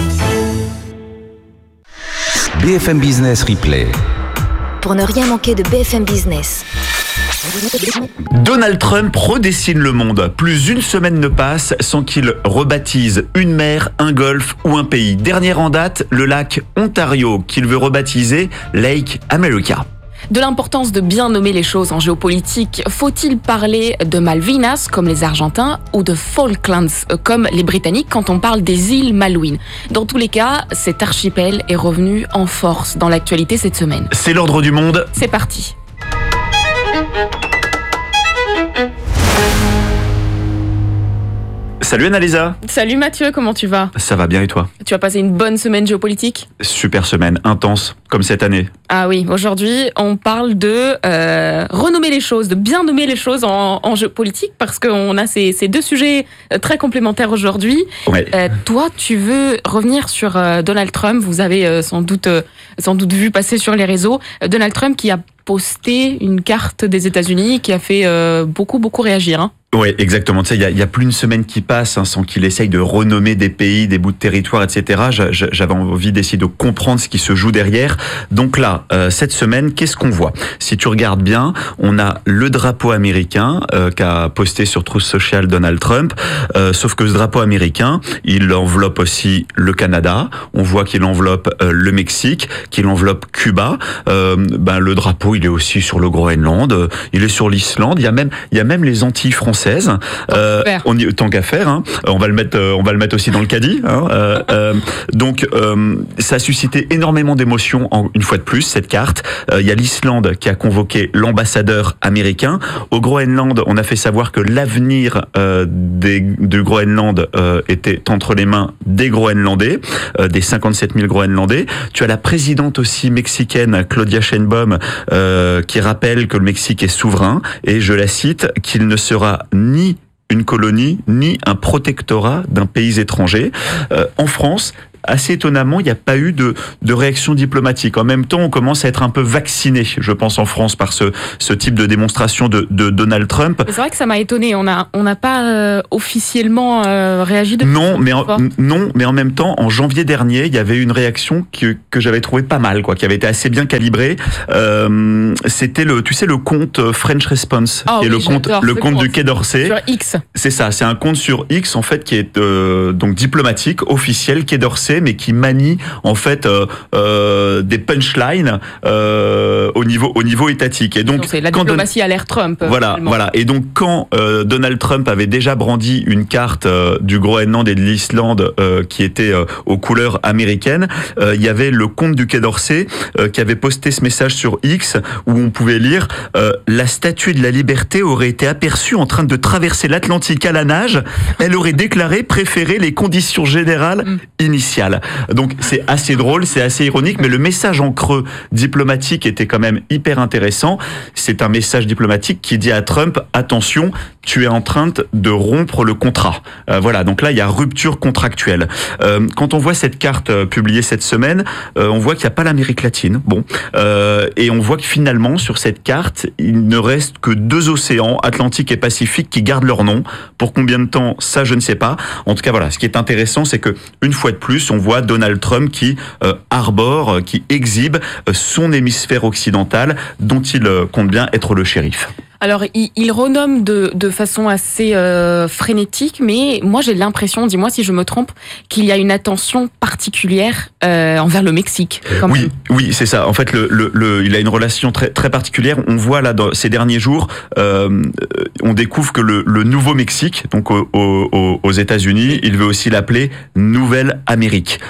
BFM Business Replay. Pour ne rien manquer de BFM Business. Donald Trump redessine le monde. Plus une semaine ne passe sans qu'il rebaptise une mer, un golfe ou un pays. Dernier en date, le lac Ontario, qu'il veut rebaptiser Lake America. De l'importance de bien nommer les choses en géopolitique, faut-il parler de Malvinas comme les Argentins ou de Falklands comme les Britanniques quand on parle des îles Malouines? Dans tous les cas, cet archipel est revenu en force dans l'actualité cette semaine. C'est l'ordre du monde. C'est parti. Salut Annalisa. Salut Mathieu, comment tu vas? Ça va bien et toi? Tu as passé une bonne semaine géopolitique? Super semaine, intense, comme cette année. Ah oui, aujourd'hui on parle de renommer les choses, de bien nommer les choses en géopolitique, parce qu'on a ces 2 sujets très complémentaires aujourd'hui. Ouais. Toi, tu veux revenir sur Donald Trump, vous avez sans doute vu passer sur les réseaux, Donald Trump qui a posté une carte des États-Unis qui a fait beaucoup réagir. Hein. Oui, exactement. Tu sais, il y a plus d'une semaine qui passe sans qu'il essaye de renommer des pays, des bouts de territoire, etc. J'avais envie d'essayer de comprendre ce qui se joue derrière. Donc là, cette semaine, qu'est-ce qu'on voit? Si tu regardes bien, on a le drapeau américain qu'a posté sur Truth Social Donald Trump. Sauf que ce drapeau américain, il enveloppe aussi le Canada. On voit qu'il enveloppe le Mexique, qu'il enveloppe Cuba. Le drapeau, il est aussi sur le Groenland. Il est sur l'Islande. Il y a même les Antilles françaises française. Tant qu'à faire, hein. On va le mettre aussi dans le caddie. Hein. Donc, ça a suscité énormément d'émotions. Une fois de plus, cette carte. Il y a l'Islande qui a convoqué l'ambassadeur américain. Au Groenland, on a fait savoir que l'avenir du Groenland était entre les mains des Groenlandais, des 57 000 Groenlandais. Tu as la présidente aussi mexicaine, Claudia Sheinbaum, qui rappelle que le Mexique est souverain, et je la cite, qu'il ne sera ni une colonie, ni un protectorat d'un pays étranger. En France, assez étonnamment, il n'y a pas eu de réaction diplomatique. En même temps, on commence à être un peu vacciné, je pense, en France, par ce type de démonstration de Donald Trump. C'est vrai que ça m'a étonné. On n'a pas officiellement réagi depuis. Non, mais en même temps, en janvier dernier, il y avait une réaction que j'avais trouvé pas mal, qui avait été assez bien calibrée. C'était le compte French Response, qui est le compte du Quai d'Orsay. Sur X. C'est ça, c'est un compte sur X, en fait, qui est donc diplomatique, officiel, Quai d'Orsay, mais qui manie en fait des punchlines au niveau étatique. Et donc c'est la diplomatie à l'ère Trump. Voilà. Et donc quand Donald Trump avait déjà brandi une carte du Groenland et de l'Islande qui était aux couleurs américaines, il y avait le compte du Quai d'Orsay qui avait posté ce message sur X où on pouvait lire la statue de la liberté aurait été aperçue en train de traverser l'Atlantique à la nage. Elle aurait déclaré préférer les conditions générales initiales. Donc c'est assez drôle, c'est assez ironique, mais le message en creux diplomatique était quand même hyper intéressant. C'est un message diplomatique qui dit à Trump, attention, tu es en train de rompre le contrat. Voilà, donc là il y a rupture contractuelle. Quand on voit cette carte publiée cette semaine, on voit qu'il n'y a pas l'Amérique latine. Bon, et on voit que finalement sur cette carte, il ne reste que 2 océans, Atlantique et Pacifique, qui gardent leur nom. Pour combien de temps, ça je ne sais pas. En tout cas voilà, ce qui est intéressant, c'est que une fois de plus, on voit Donald Trump qui arbore, qui exhibe son hémisphère occidental dont il compte bien être le shérif. Alors, il renomme de façon assez frénétique, mais moi j'ai l'impression, dis-moi si je me trompe, qu'il y a une attention particulière envers le Mexique. Oui, c'est ça. En fait, il a une relation très très particulière. On voit là dans ces derniers jours, on découvre que le Nouveau Mexique, donc aux États-Unis, il veut aussi l'appeler Nouvelle Amérique.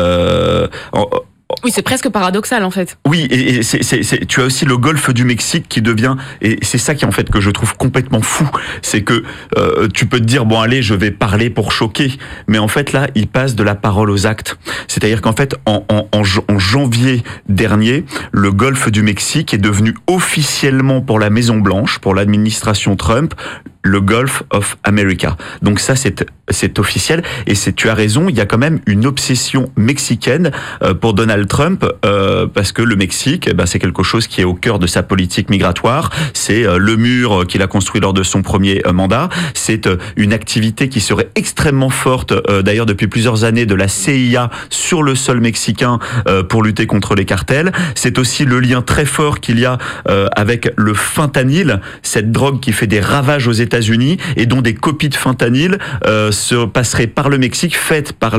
Oui, c'est presque paradoxal en fait. Oui, et tu as aussi le golfe du Mexique qui devient, et c'est ça qui en fait que je trouve complètement fou, c'est que tu peux te dire bon allez, je vais parler pour choquer, mais en fait là, il passe de la parole aux actes. C'est-à-dire qu'en fait, en janvier dernier, le golfe du Mexique est devenu officiellement pour la Maison Blanche, pour l'administration Trump, le Gulf of America. Donc ça, c'est officiel. Et tu as raison, il y a quand même une obsession mexicaine pour Donald Trump, parce que le Mexique, c'est quelque chose qui est au cœur de sa politique migratoire. C'est le mur qu'il a construit lors de son premier mandat. C'est une activité qui serait extrêmement forte, d'ailleurs depuis plusieurs années, de la CIA sur le sol mexicain pour lutter contre les cartels. C'est aussi le lien très fort qu'il y a avec le fentanyl, cette drogue qui fait des ravages aux États-Unis et dont des copies de fentanyl se passeraient par le Mexique, faites par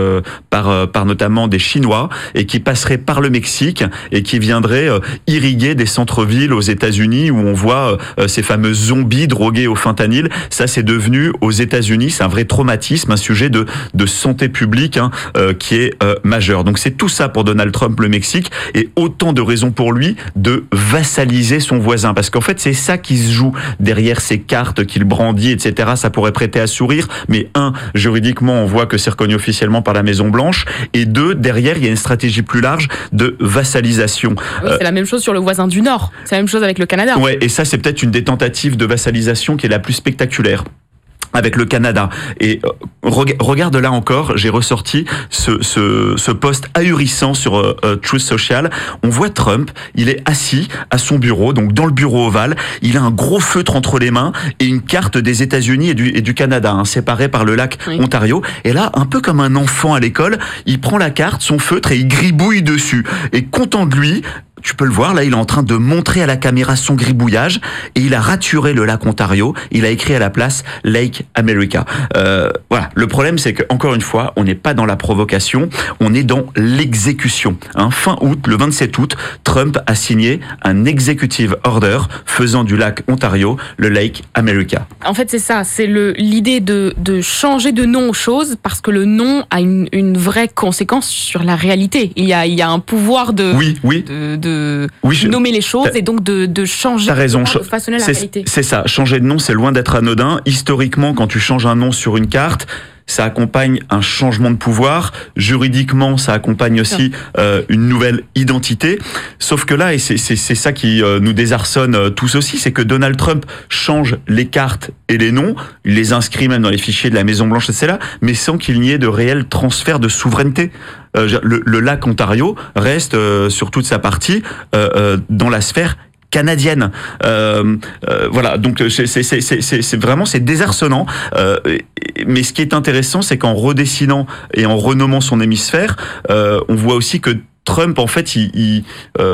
notamment des Chinois, et qui passeraient par le Mexique et qui viendraient irriguer des centres-villes aux États-Unis où on voit ces fameux zombies drogués au fentanyl. Ça, c'est devenu aux États-Unis, c'est un vrai traumatisme, un sujet de santé publique qui est majeur. Donc c'est tout ça pour Donald Trump, le Mexique, et autant de raisons pour lui de vassaliser son voisin, parce qu'en fait c'est ça qui se joue derrière ces cartes qu'il brandit, etc. Ça pourrait prêter à sourire, mais juridiquement, on voit que c'est reconnu officiellement par la Maison-Blanche, et 2, derrière, il y a une stratégie plus large de vassalisation. Oui, c'est la même chose sur le voisin du Nord. C'est la même chose avec le Canada. Ouais, et ça, c'est peut-être une des tentatives de vassalisation qui est la plus spectaculaire avec le Canada. Et regarde là encore, j'ai ressorti ce post ahurissant sur Truth Social. On voit Trump, il est assis à son bureau, donc dans le bureau ovale, il a un gros feutre entre les mains et une carte des États-Unis et du Canada, séparée par le lac Ontario. Et là, un peu comme un enfant à l'école, il prend la carte, son feutre, et il gribouille dessus. Et content de lui, tu peux le voir, là, il est en train de montrer à la caméra son gribouillage et il a raturé le lac Ontario. Il a écrit à la place Lake America. Voilà. Le problème, c'est que encore une fois, on n'est pas dans la provocation, on est dans l'exécution. Fin août, le 27 août, Trump a signé un executive order faisant du lac Ontario le Lake America. En fait, c'est ça. C'est l'idée de changer de nom aux choses parce que le nom a une vraie conséquence sur la réalité. Il y a un pouvoir de nommer les choses et donc de changer, de façonner la réalité. C'est ça. Changer de nom, c'est loin d'être anodin. Historiquement, quand tu changes un nom sur une carte, ça accompagne un changement de pouvoir. Juridiquement, ça accompagne aussi une nouvelle identité. Sauf que là, et c'est ça qui nous désarçonne tous aussi, c'est que Donald Trump change les cartes et les noms, il les inscrit même dans les fichiers de la Maison-Blanche, etc., mais sans qu'il n'y ait de réel transfert de souveraineté. Le lac Ontario reste, sur toute sa partie, dans la sphère canadienne. Voilà, donc c'est vraiment désarçonnant. Mais ce qui est intéressant, c'est qu'en redessinant et en renommant son hémisphère, on voit aussi que Trump, en fait, il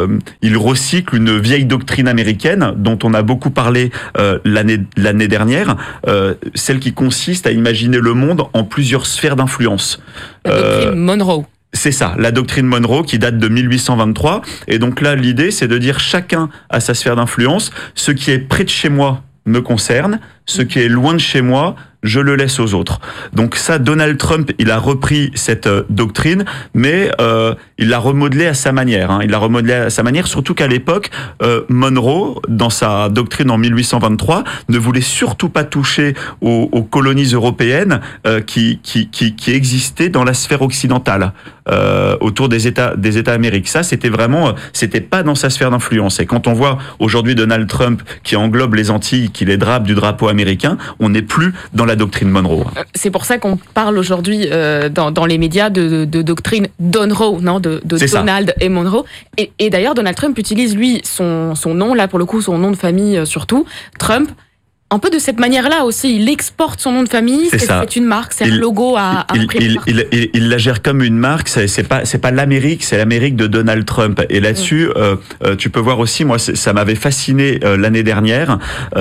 recycle une vieille doctrine américaine dont on a beaucoup parlé l'année dernière, celle qui consiste à imaginer le monde en plusieurs sphères d'influence. La doctrine Monroe. C'est ça, la doctrine Monroe qui date de 1823. Et donc là, l'idée, c'est de dire chacun a sa sphère d'influence. Ce qui est près de chez moi me concerne. Ce qui est loin de chez moi, je le laisse aux autres. Donc ça, Donald Trump, il a repris cette doctrine, mais il l'a remodelée à sa manière. Il l'a remodelée à sa manière, surtout qu'à l'époque, Monroe, dans sa doctrine en 1823, ne voulait surtout pas toucher aux colonies européennes qui existaient dans la sphère occidentale, autour des États Amériques. Ça, c'était pas dans sa sphère d'influence. Et quand on voit aujourd'hui Donald Trump qui englobe les Antilles, qui les drape du drapeau américain, on n'est plus dans la doctrine Monroe. C'est pour ça qu'on parle aujourd'hui dans les médias de doctrine Donroe, non, de Donald et Monroe. Et d'ailleurs, Donald Trump utilise, lui, son nom, là, pour le coup, son nom de famille surtout, Trump, un peu de cette manière-là aussi. Il exporte son nom de famille, c'est une marque, c'est un logo à imprimer. Il la gère comme une marque, c'est pas l'Amérique, c'est l'Amérique de Donald Trump. Et là-dessus, tu peux voir aussi, moi, ça m'avait fasciné l'année dernière.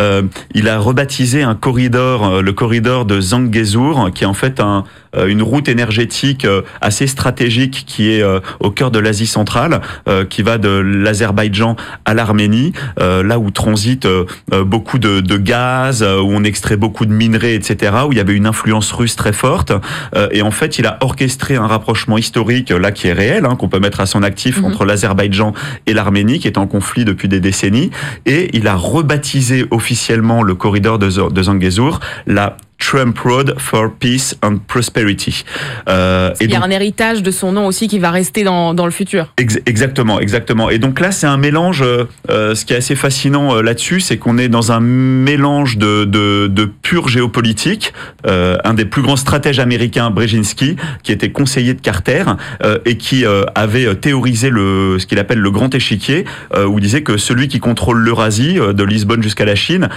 Il a rebaptisé un corridor, le corridor de Zangezur, qui est en fait une route énergétique assez stratégique qui est au cœur de l'Asie centrale, qui va de l'Azerbaïdjan à l'Arménie, là où transite beaucoup de gaz, où on extrait beaucoup de minerais, etc., où il y avait une influence russe très forte. Et en fait, il a orchestré un rapprochement historique, là, qui est réel, qu'on peut mettre à son actif, entre l'Azerbaïdjan et l'Arménie, qui est en conflit depuis des décennies. Et il a rebaptisé officiellement le corridor de Zangezur la Trump Road for Peace and Prosperity. Il y a un héritage de son nom aussi qui va rester dans le futur. Exactement. Et donc là, c'est un mélange. Ce qui est assez fascinant là-dessus, c'est qu'on est dans un mélange de pure géopolitique. Un des plus grands stratèges américains, Brzezinski, qui était conseiller de Carter et qui avait théorisé ce qu'il appelle le grand échiquier, où il disait que celui qui contrôle l'Eurasie, de Lisbonne jusqu'à la Chine,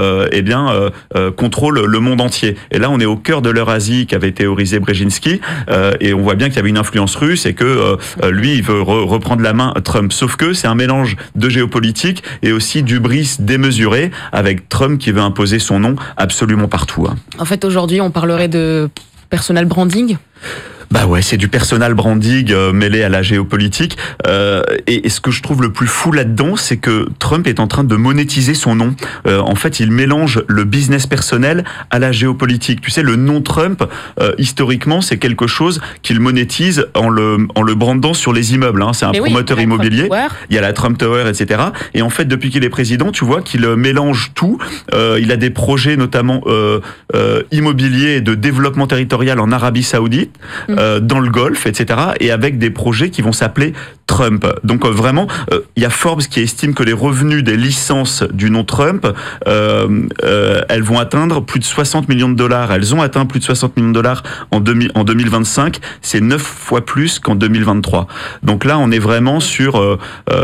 contrôle le monde entier. Et là, on est au cœur de l'Eurasie qu'avait théorisé Brzezinski, et on voit bien qu'il y avait une influence russe et que lui, il veut reprendre la main Trump. Sauf que c'est un mélange de géopolitique et aussi d'hubris démesuré, avec Trump qui veut imposer son nom absolument partout. En fait, aujourd'hui, on parlerait de personal branding. Bah ouais, c'est du personal branding mêlé à la géopolitique. Et ce que je trouve le plus fou là-dedans, c'est que Trump est en train de monétiser son nom. En fait, il mélange le business personnel à la géopolitique. Tu sais, le nom Trump, historiquement, c'est quelque chose qu'il monétise en le brandant sur les immeubles. C'est un promoteur immobilier. Il y a la Trump Tower, etc. Et en fait, depuis qu'il est président, tu vois qu'il mélange tout. Il a des projets, notamment immobiliers et de développement territorial en Arabie Saoudite. Dans le Golfe, etc., et avec des projets qui vont s'appeler Trump. Donc vraiment, il y a Forbes qui estime que les revenus des licences du nom Trump, elles vont atteindre plus de 60 millions de dollars. Elles ont atteint plus de 60 millions de dollars en 2025. C'est 9 fois plus qu'en 2023. Donc là, on est vraiment sur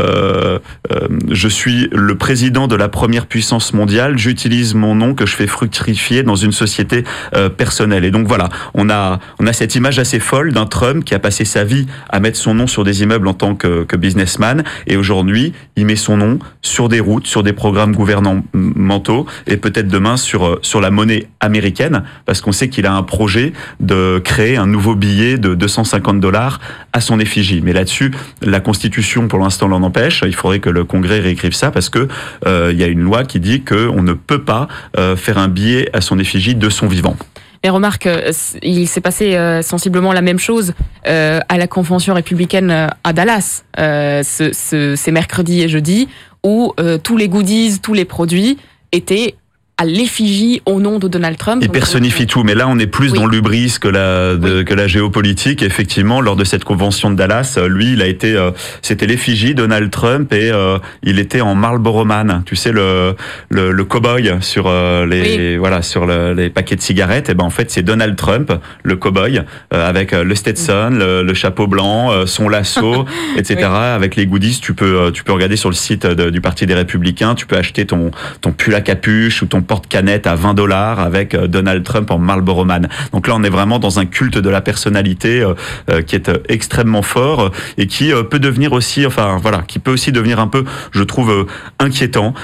je suis le président de la première puissance mondiale, j'utilise mon nom que je fais fructifier dans une société personnelle. Et donc voilà, on a cette image assez folle d'un Trump qui a passé sa vie à mettre son nom sur des immeubles en tant tant que businessman. Et aujourd'hui, il met son nom sur des routes, sur des programmes gouvernementaux et peut-être demain sur la monnaie américaine, parce qu'on sait qu'il a un projet de créer un nouveau billet de $250 à son effigie. Mais là-dessus, la Constitution, pour l'instant, l'en empêche. Il faudrait que le Congrès réécrive ça parce que il y a une loi qui dit qu'on ne peut pas faire un billet à son effigie de son vivant. Et remarque, il s'est passé sensiblement la même chose à la convention républicaine à Dallas, ces mercredis et jeudis, où tous les goodies, tous les produits étaient à l'effigie au nom de Donald Trump. Il personnifie tout, mais là on est plus dans l'hubris que la géopolitique. Effectivement, lors de cette convention de Dallas, lui, il a été, c'était l'effigie Donald Trump et il était en Marlboro Man, tu sais le cow-boy sur sur les paquets de cigarettes. Et ben en fait c'est Donald Trump, le cow-boy, avec le Stetson, le chapeau blanc, son lasso, etc. Avec les goodies, tu peux regarder sur le site du Parti des Républicains, tu peux acheter ton pull à capuche ou ton porte-canette à $20 avec Donald Trump en Marlboro Man. Donc là, on est vraiment dans un culte de la personnalité qui est extrêmement fort et qui peut devenir aussi, qui peut aussi devenir un peu, je trouve, inquiétant.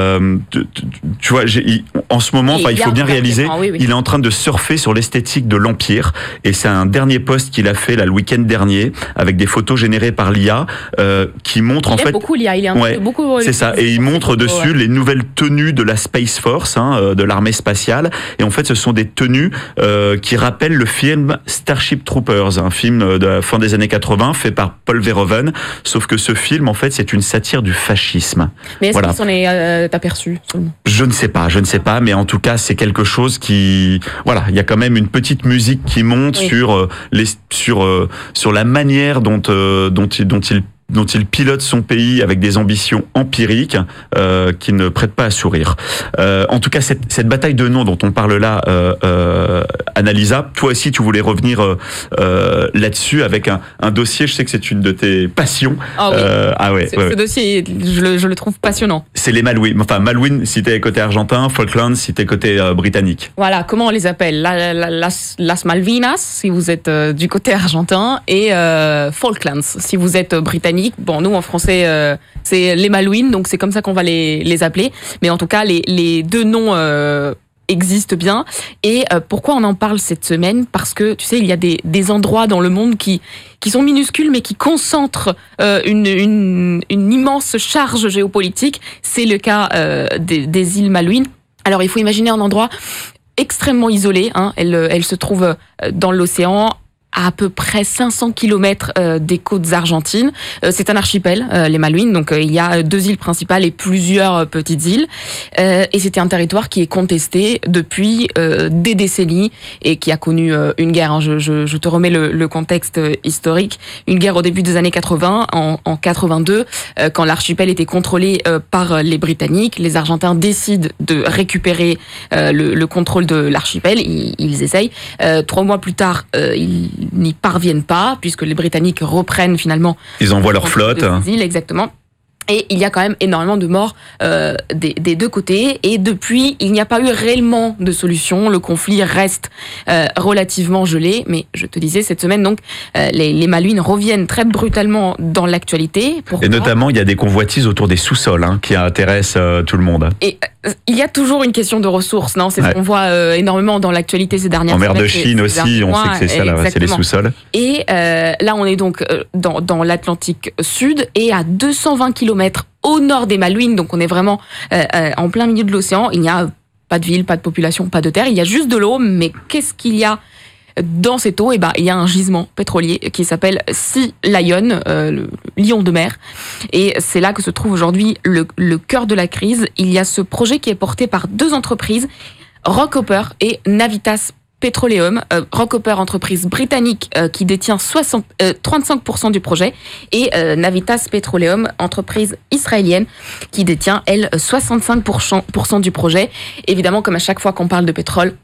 Tu vois, en ce moment, il faut bien réaliser, il est en train de surfer sur l'esthétique de l'Empire et c'est un dernier post qu'il a fait là, le week-end dernier avec des photos générées par l'IA qui montrent en fait... beaucoup l'IA, il est beaucoup... C'est ça, et il montre dessus les nouvelles tenues de la Space Force, de l'armée spatiale, et en fait ce sont des tenues qui rappellent le film Starship Troopers, un film de la fin des années 80 fait par Paul Verhoeven, sauf que ce film en fait c'est une satire du fascisme. Mais est-ce qu'il s'en est aperçu seulement ? Je ne sais pas, mais en tout cas c'est quelque chose qui, il y a quand même une petite musique qui monte sur la manière dont il pilote son pays avec des ambitions empiriques qui ne prêtent pas à sourire. En tout cas, cette bataille de noms dont on parle là, Annalisa, toi aussi tu voulais revenir là-dessus avec un dossier, je sais que c'est une de tes passions. Ce dossier, je le trouve passionnant. C'est les Malouines. Enfin, Malouines si t'es côté argentin, Falklands si t'es côté britannique. Voilà, comment on les appelle ? Las Malvinas si vous êtes du côté argentin et Falklands si vous êtes britannique. Bon, nous en français, c'est les Malouines, donc c'est comme ça qu'on va les appeler. Mais en tout cas, les deux noms existent bien. Et pourquoi on en parle cette semaine ? Parce que, tu sais, il y a des endroits dans le monde qui sont minuscules, mais qui concentrent une immense charge géopolitique. C'est le cas des îles Malouines. Alors, il faut imaginer un endroit extrêmement isolé. Elle se trouve dans l'océan, à peu près 500 km des côtes argentines. C'est un archipel, les Malouines, donc il y a 2 îles principales et plusieurs petites îles. Et c'était un territoire qui est contesté depuis des décennies et qui a connu une guerre. Je te remets le contexte historique. Une guerre au début des années 80, en 82, quand l'archipel était contrôlé par les Britanniques. Les Argentins décident de récupérer le contrôle de l'archipel. Ils essayent. 3 mois plus tard, ils n'y parviennent pas, puisque les Britanniques reprennent finalement... Ils envoient leur flotte. Des îles, exactement. Et il y a quand même énormément de morts des deux côtés. Et depuis, il n'y a pas eu réellement de solution. Le conflit reste relativement gelé. Mais je te disais, cette semaine, donc, les Malouines reviennent très brutalement dans l'actualité. Et notamment, il y a des convoitises autour des sous-sols qui intéressent tout le monde. Et il y a toujours une question de ressources, non ? C'est ce qu'on voit énormément dans l'actualité ces dernières semaines. En mer de Chine aussi, on sait que c'est ça, là, c'est les sous-sols. Et là, on est donc dans l'Atlantique Sud et à 220 km au nord des Malouines, donc on est vraiment en plein milieu de l'océan. Il n'y a pas de ville, pas de population, pas de terre, il y a juste de l'eau, mais qu'est-ce qu'il y a dans cette eau ? Il y a un gisement pétrolier qui s'appelle Sea Lion, le lion de mer, et c'est là que se trouve aujourd'hui le cœur de la crise. Il y a ce projet qui est porté par 2 entreprises, Rockhopper et Navitas Petroleum. Rockhopper, entreprise britannique qui détient 35% du projet, et Navitas Petroleum, entreprise israélienne qui détient, elle, 65% du projet. Évidemment, comme à chaque fois qu'on parle de pétrole,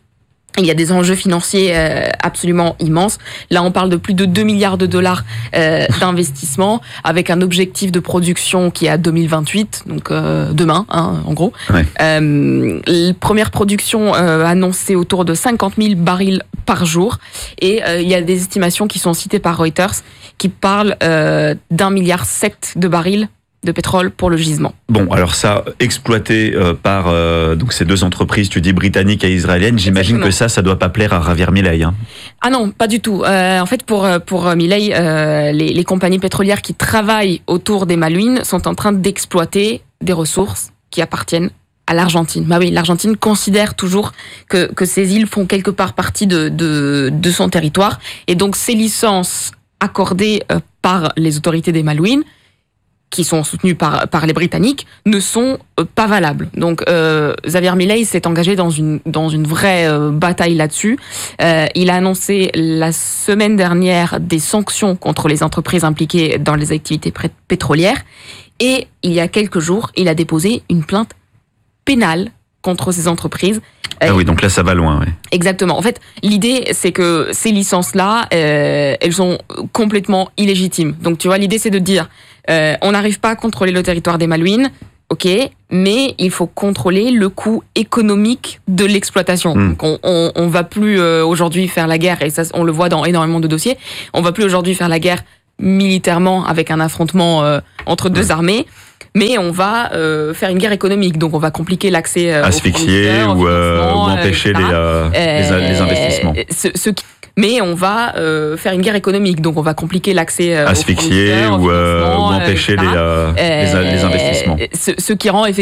Il y a des enjeux financiers absolument immenses. Là, on parle de plus de 2 milliards de dollars d'investissement, avec un objectif de production qui est à 2028, donc demain, en gros. Ouais. La première production annoncée autour de 50 000 barils par jour. Et il y a des estimations qui sont citées par Reuters qui parlent d'1,7 milliard de barils de pétrole pour le gisement. Bon, alors ça, exploité par donc ces deux entreprises, tu dis britanniques et israéliennes, j'imagine Exactement. Que ça doit pas plaire à Javier Milei. Hein. Ah non, pas du tout. En fait, pour Milei, les compagnies pétrolières qui travaillent autour des Malouines sont en train d'exploiter des ressources qui appartiennent à l'Argentine. Bah oui, l'Argentine considère toujours que ces îles font quelque part partie de son territoire, et donc ces licences accordées par les autorités des Malouines, qui sont soutenus par les Britanniques, ne sont pas valables. Donc, Javier Milei s'est engagé dans une vraie bataille là-dessus. Il a annoncé la semaine dernière des sanctions contre les entreprises impliquées dans les activités pétrolières. Et il y a quelques jours, il a déposé une plainte pénale contre ces entreprises. Ah oui, donc là, ça va loin. Ouais. Exactement. En fait, l'idée, c'est que ces licences-là, elles sont complètement illégitimes. Donc, tu vois, l'idée, c'est de dire, on n'arrive pas à contrôler le territoire des Malouines, ok, mais il faut contrôler le coût économique de l'exploitation. Donc, on va plus aujourd'hui faire la guerre, et ça, on le voit dans énormément de dossiers, on va plus aujourd'hui faire la guerre militairement avec un affrontement entre deux armées, mais on va faire une guerre économique. Donc, on va compliquer l'accès asphyxier ou empêcher les investissements. Mais on va faire une guerre économique. Donc, on va compliquer l'accès asphyxier ou empêcher les investissements. Ce qui rend effectivement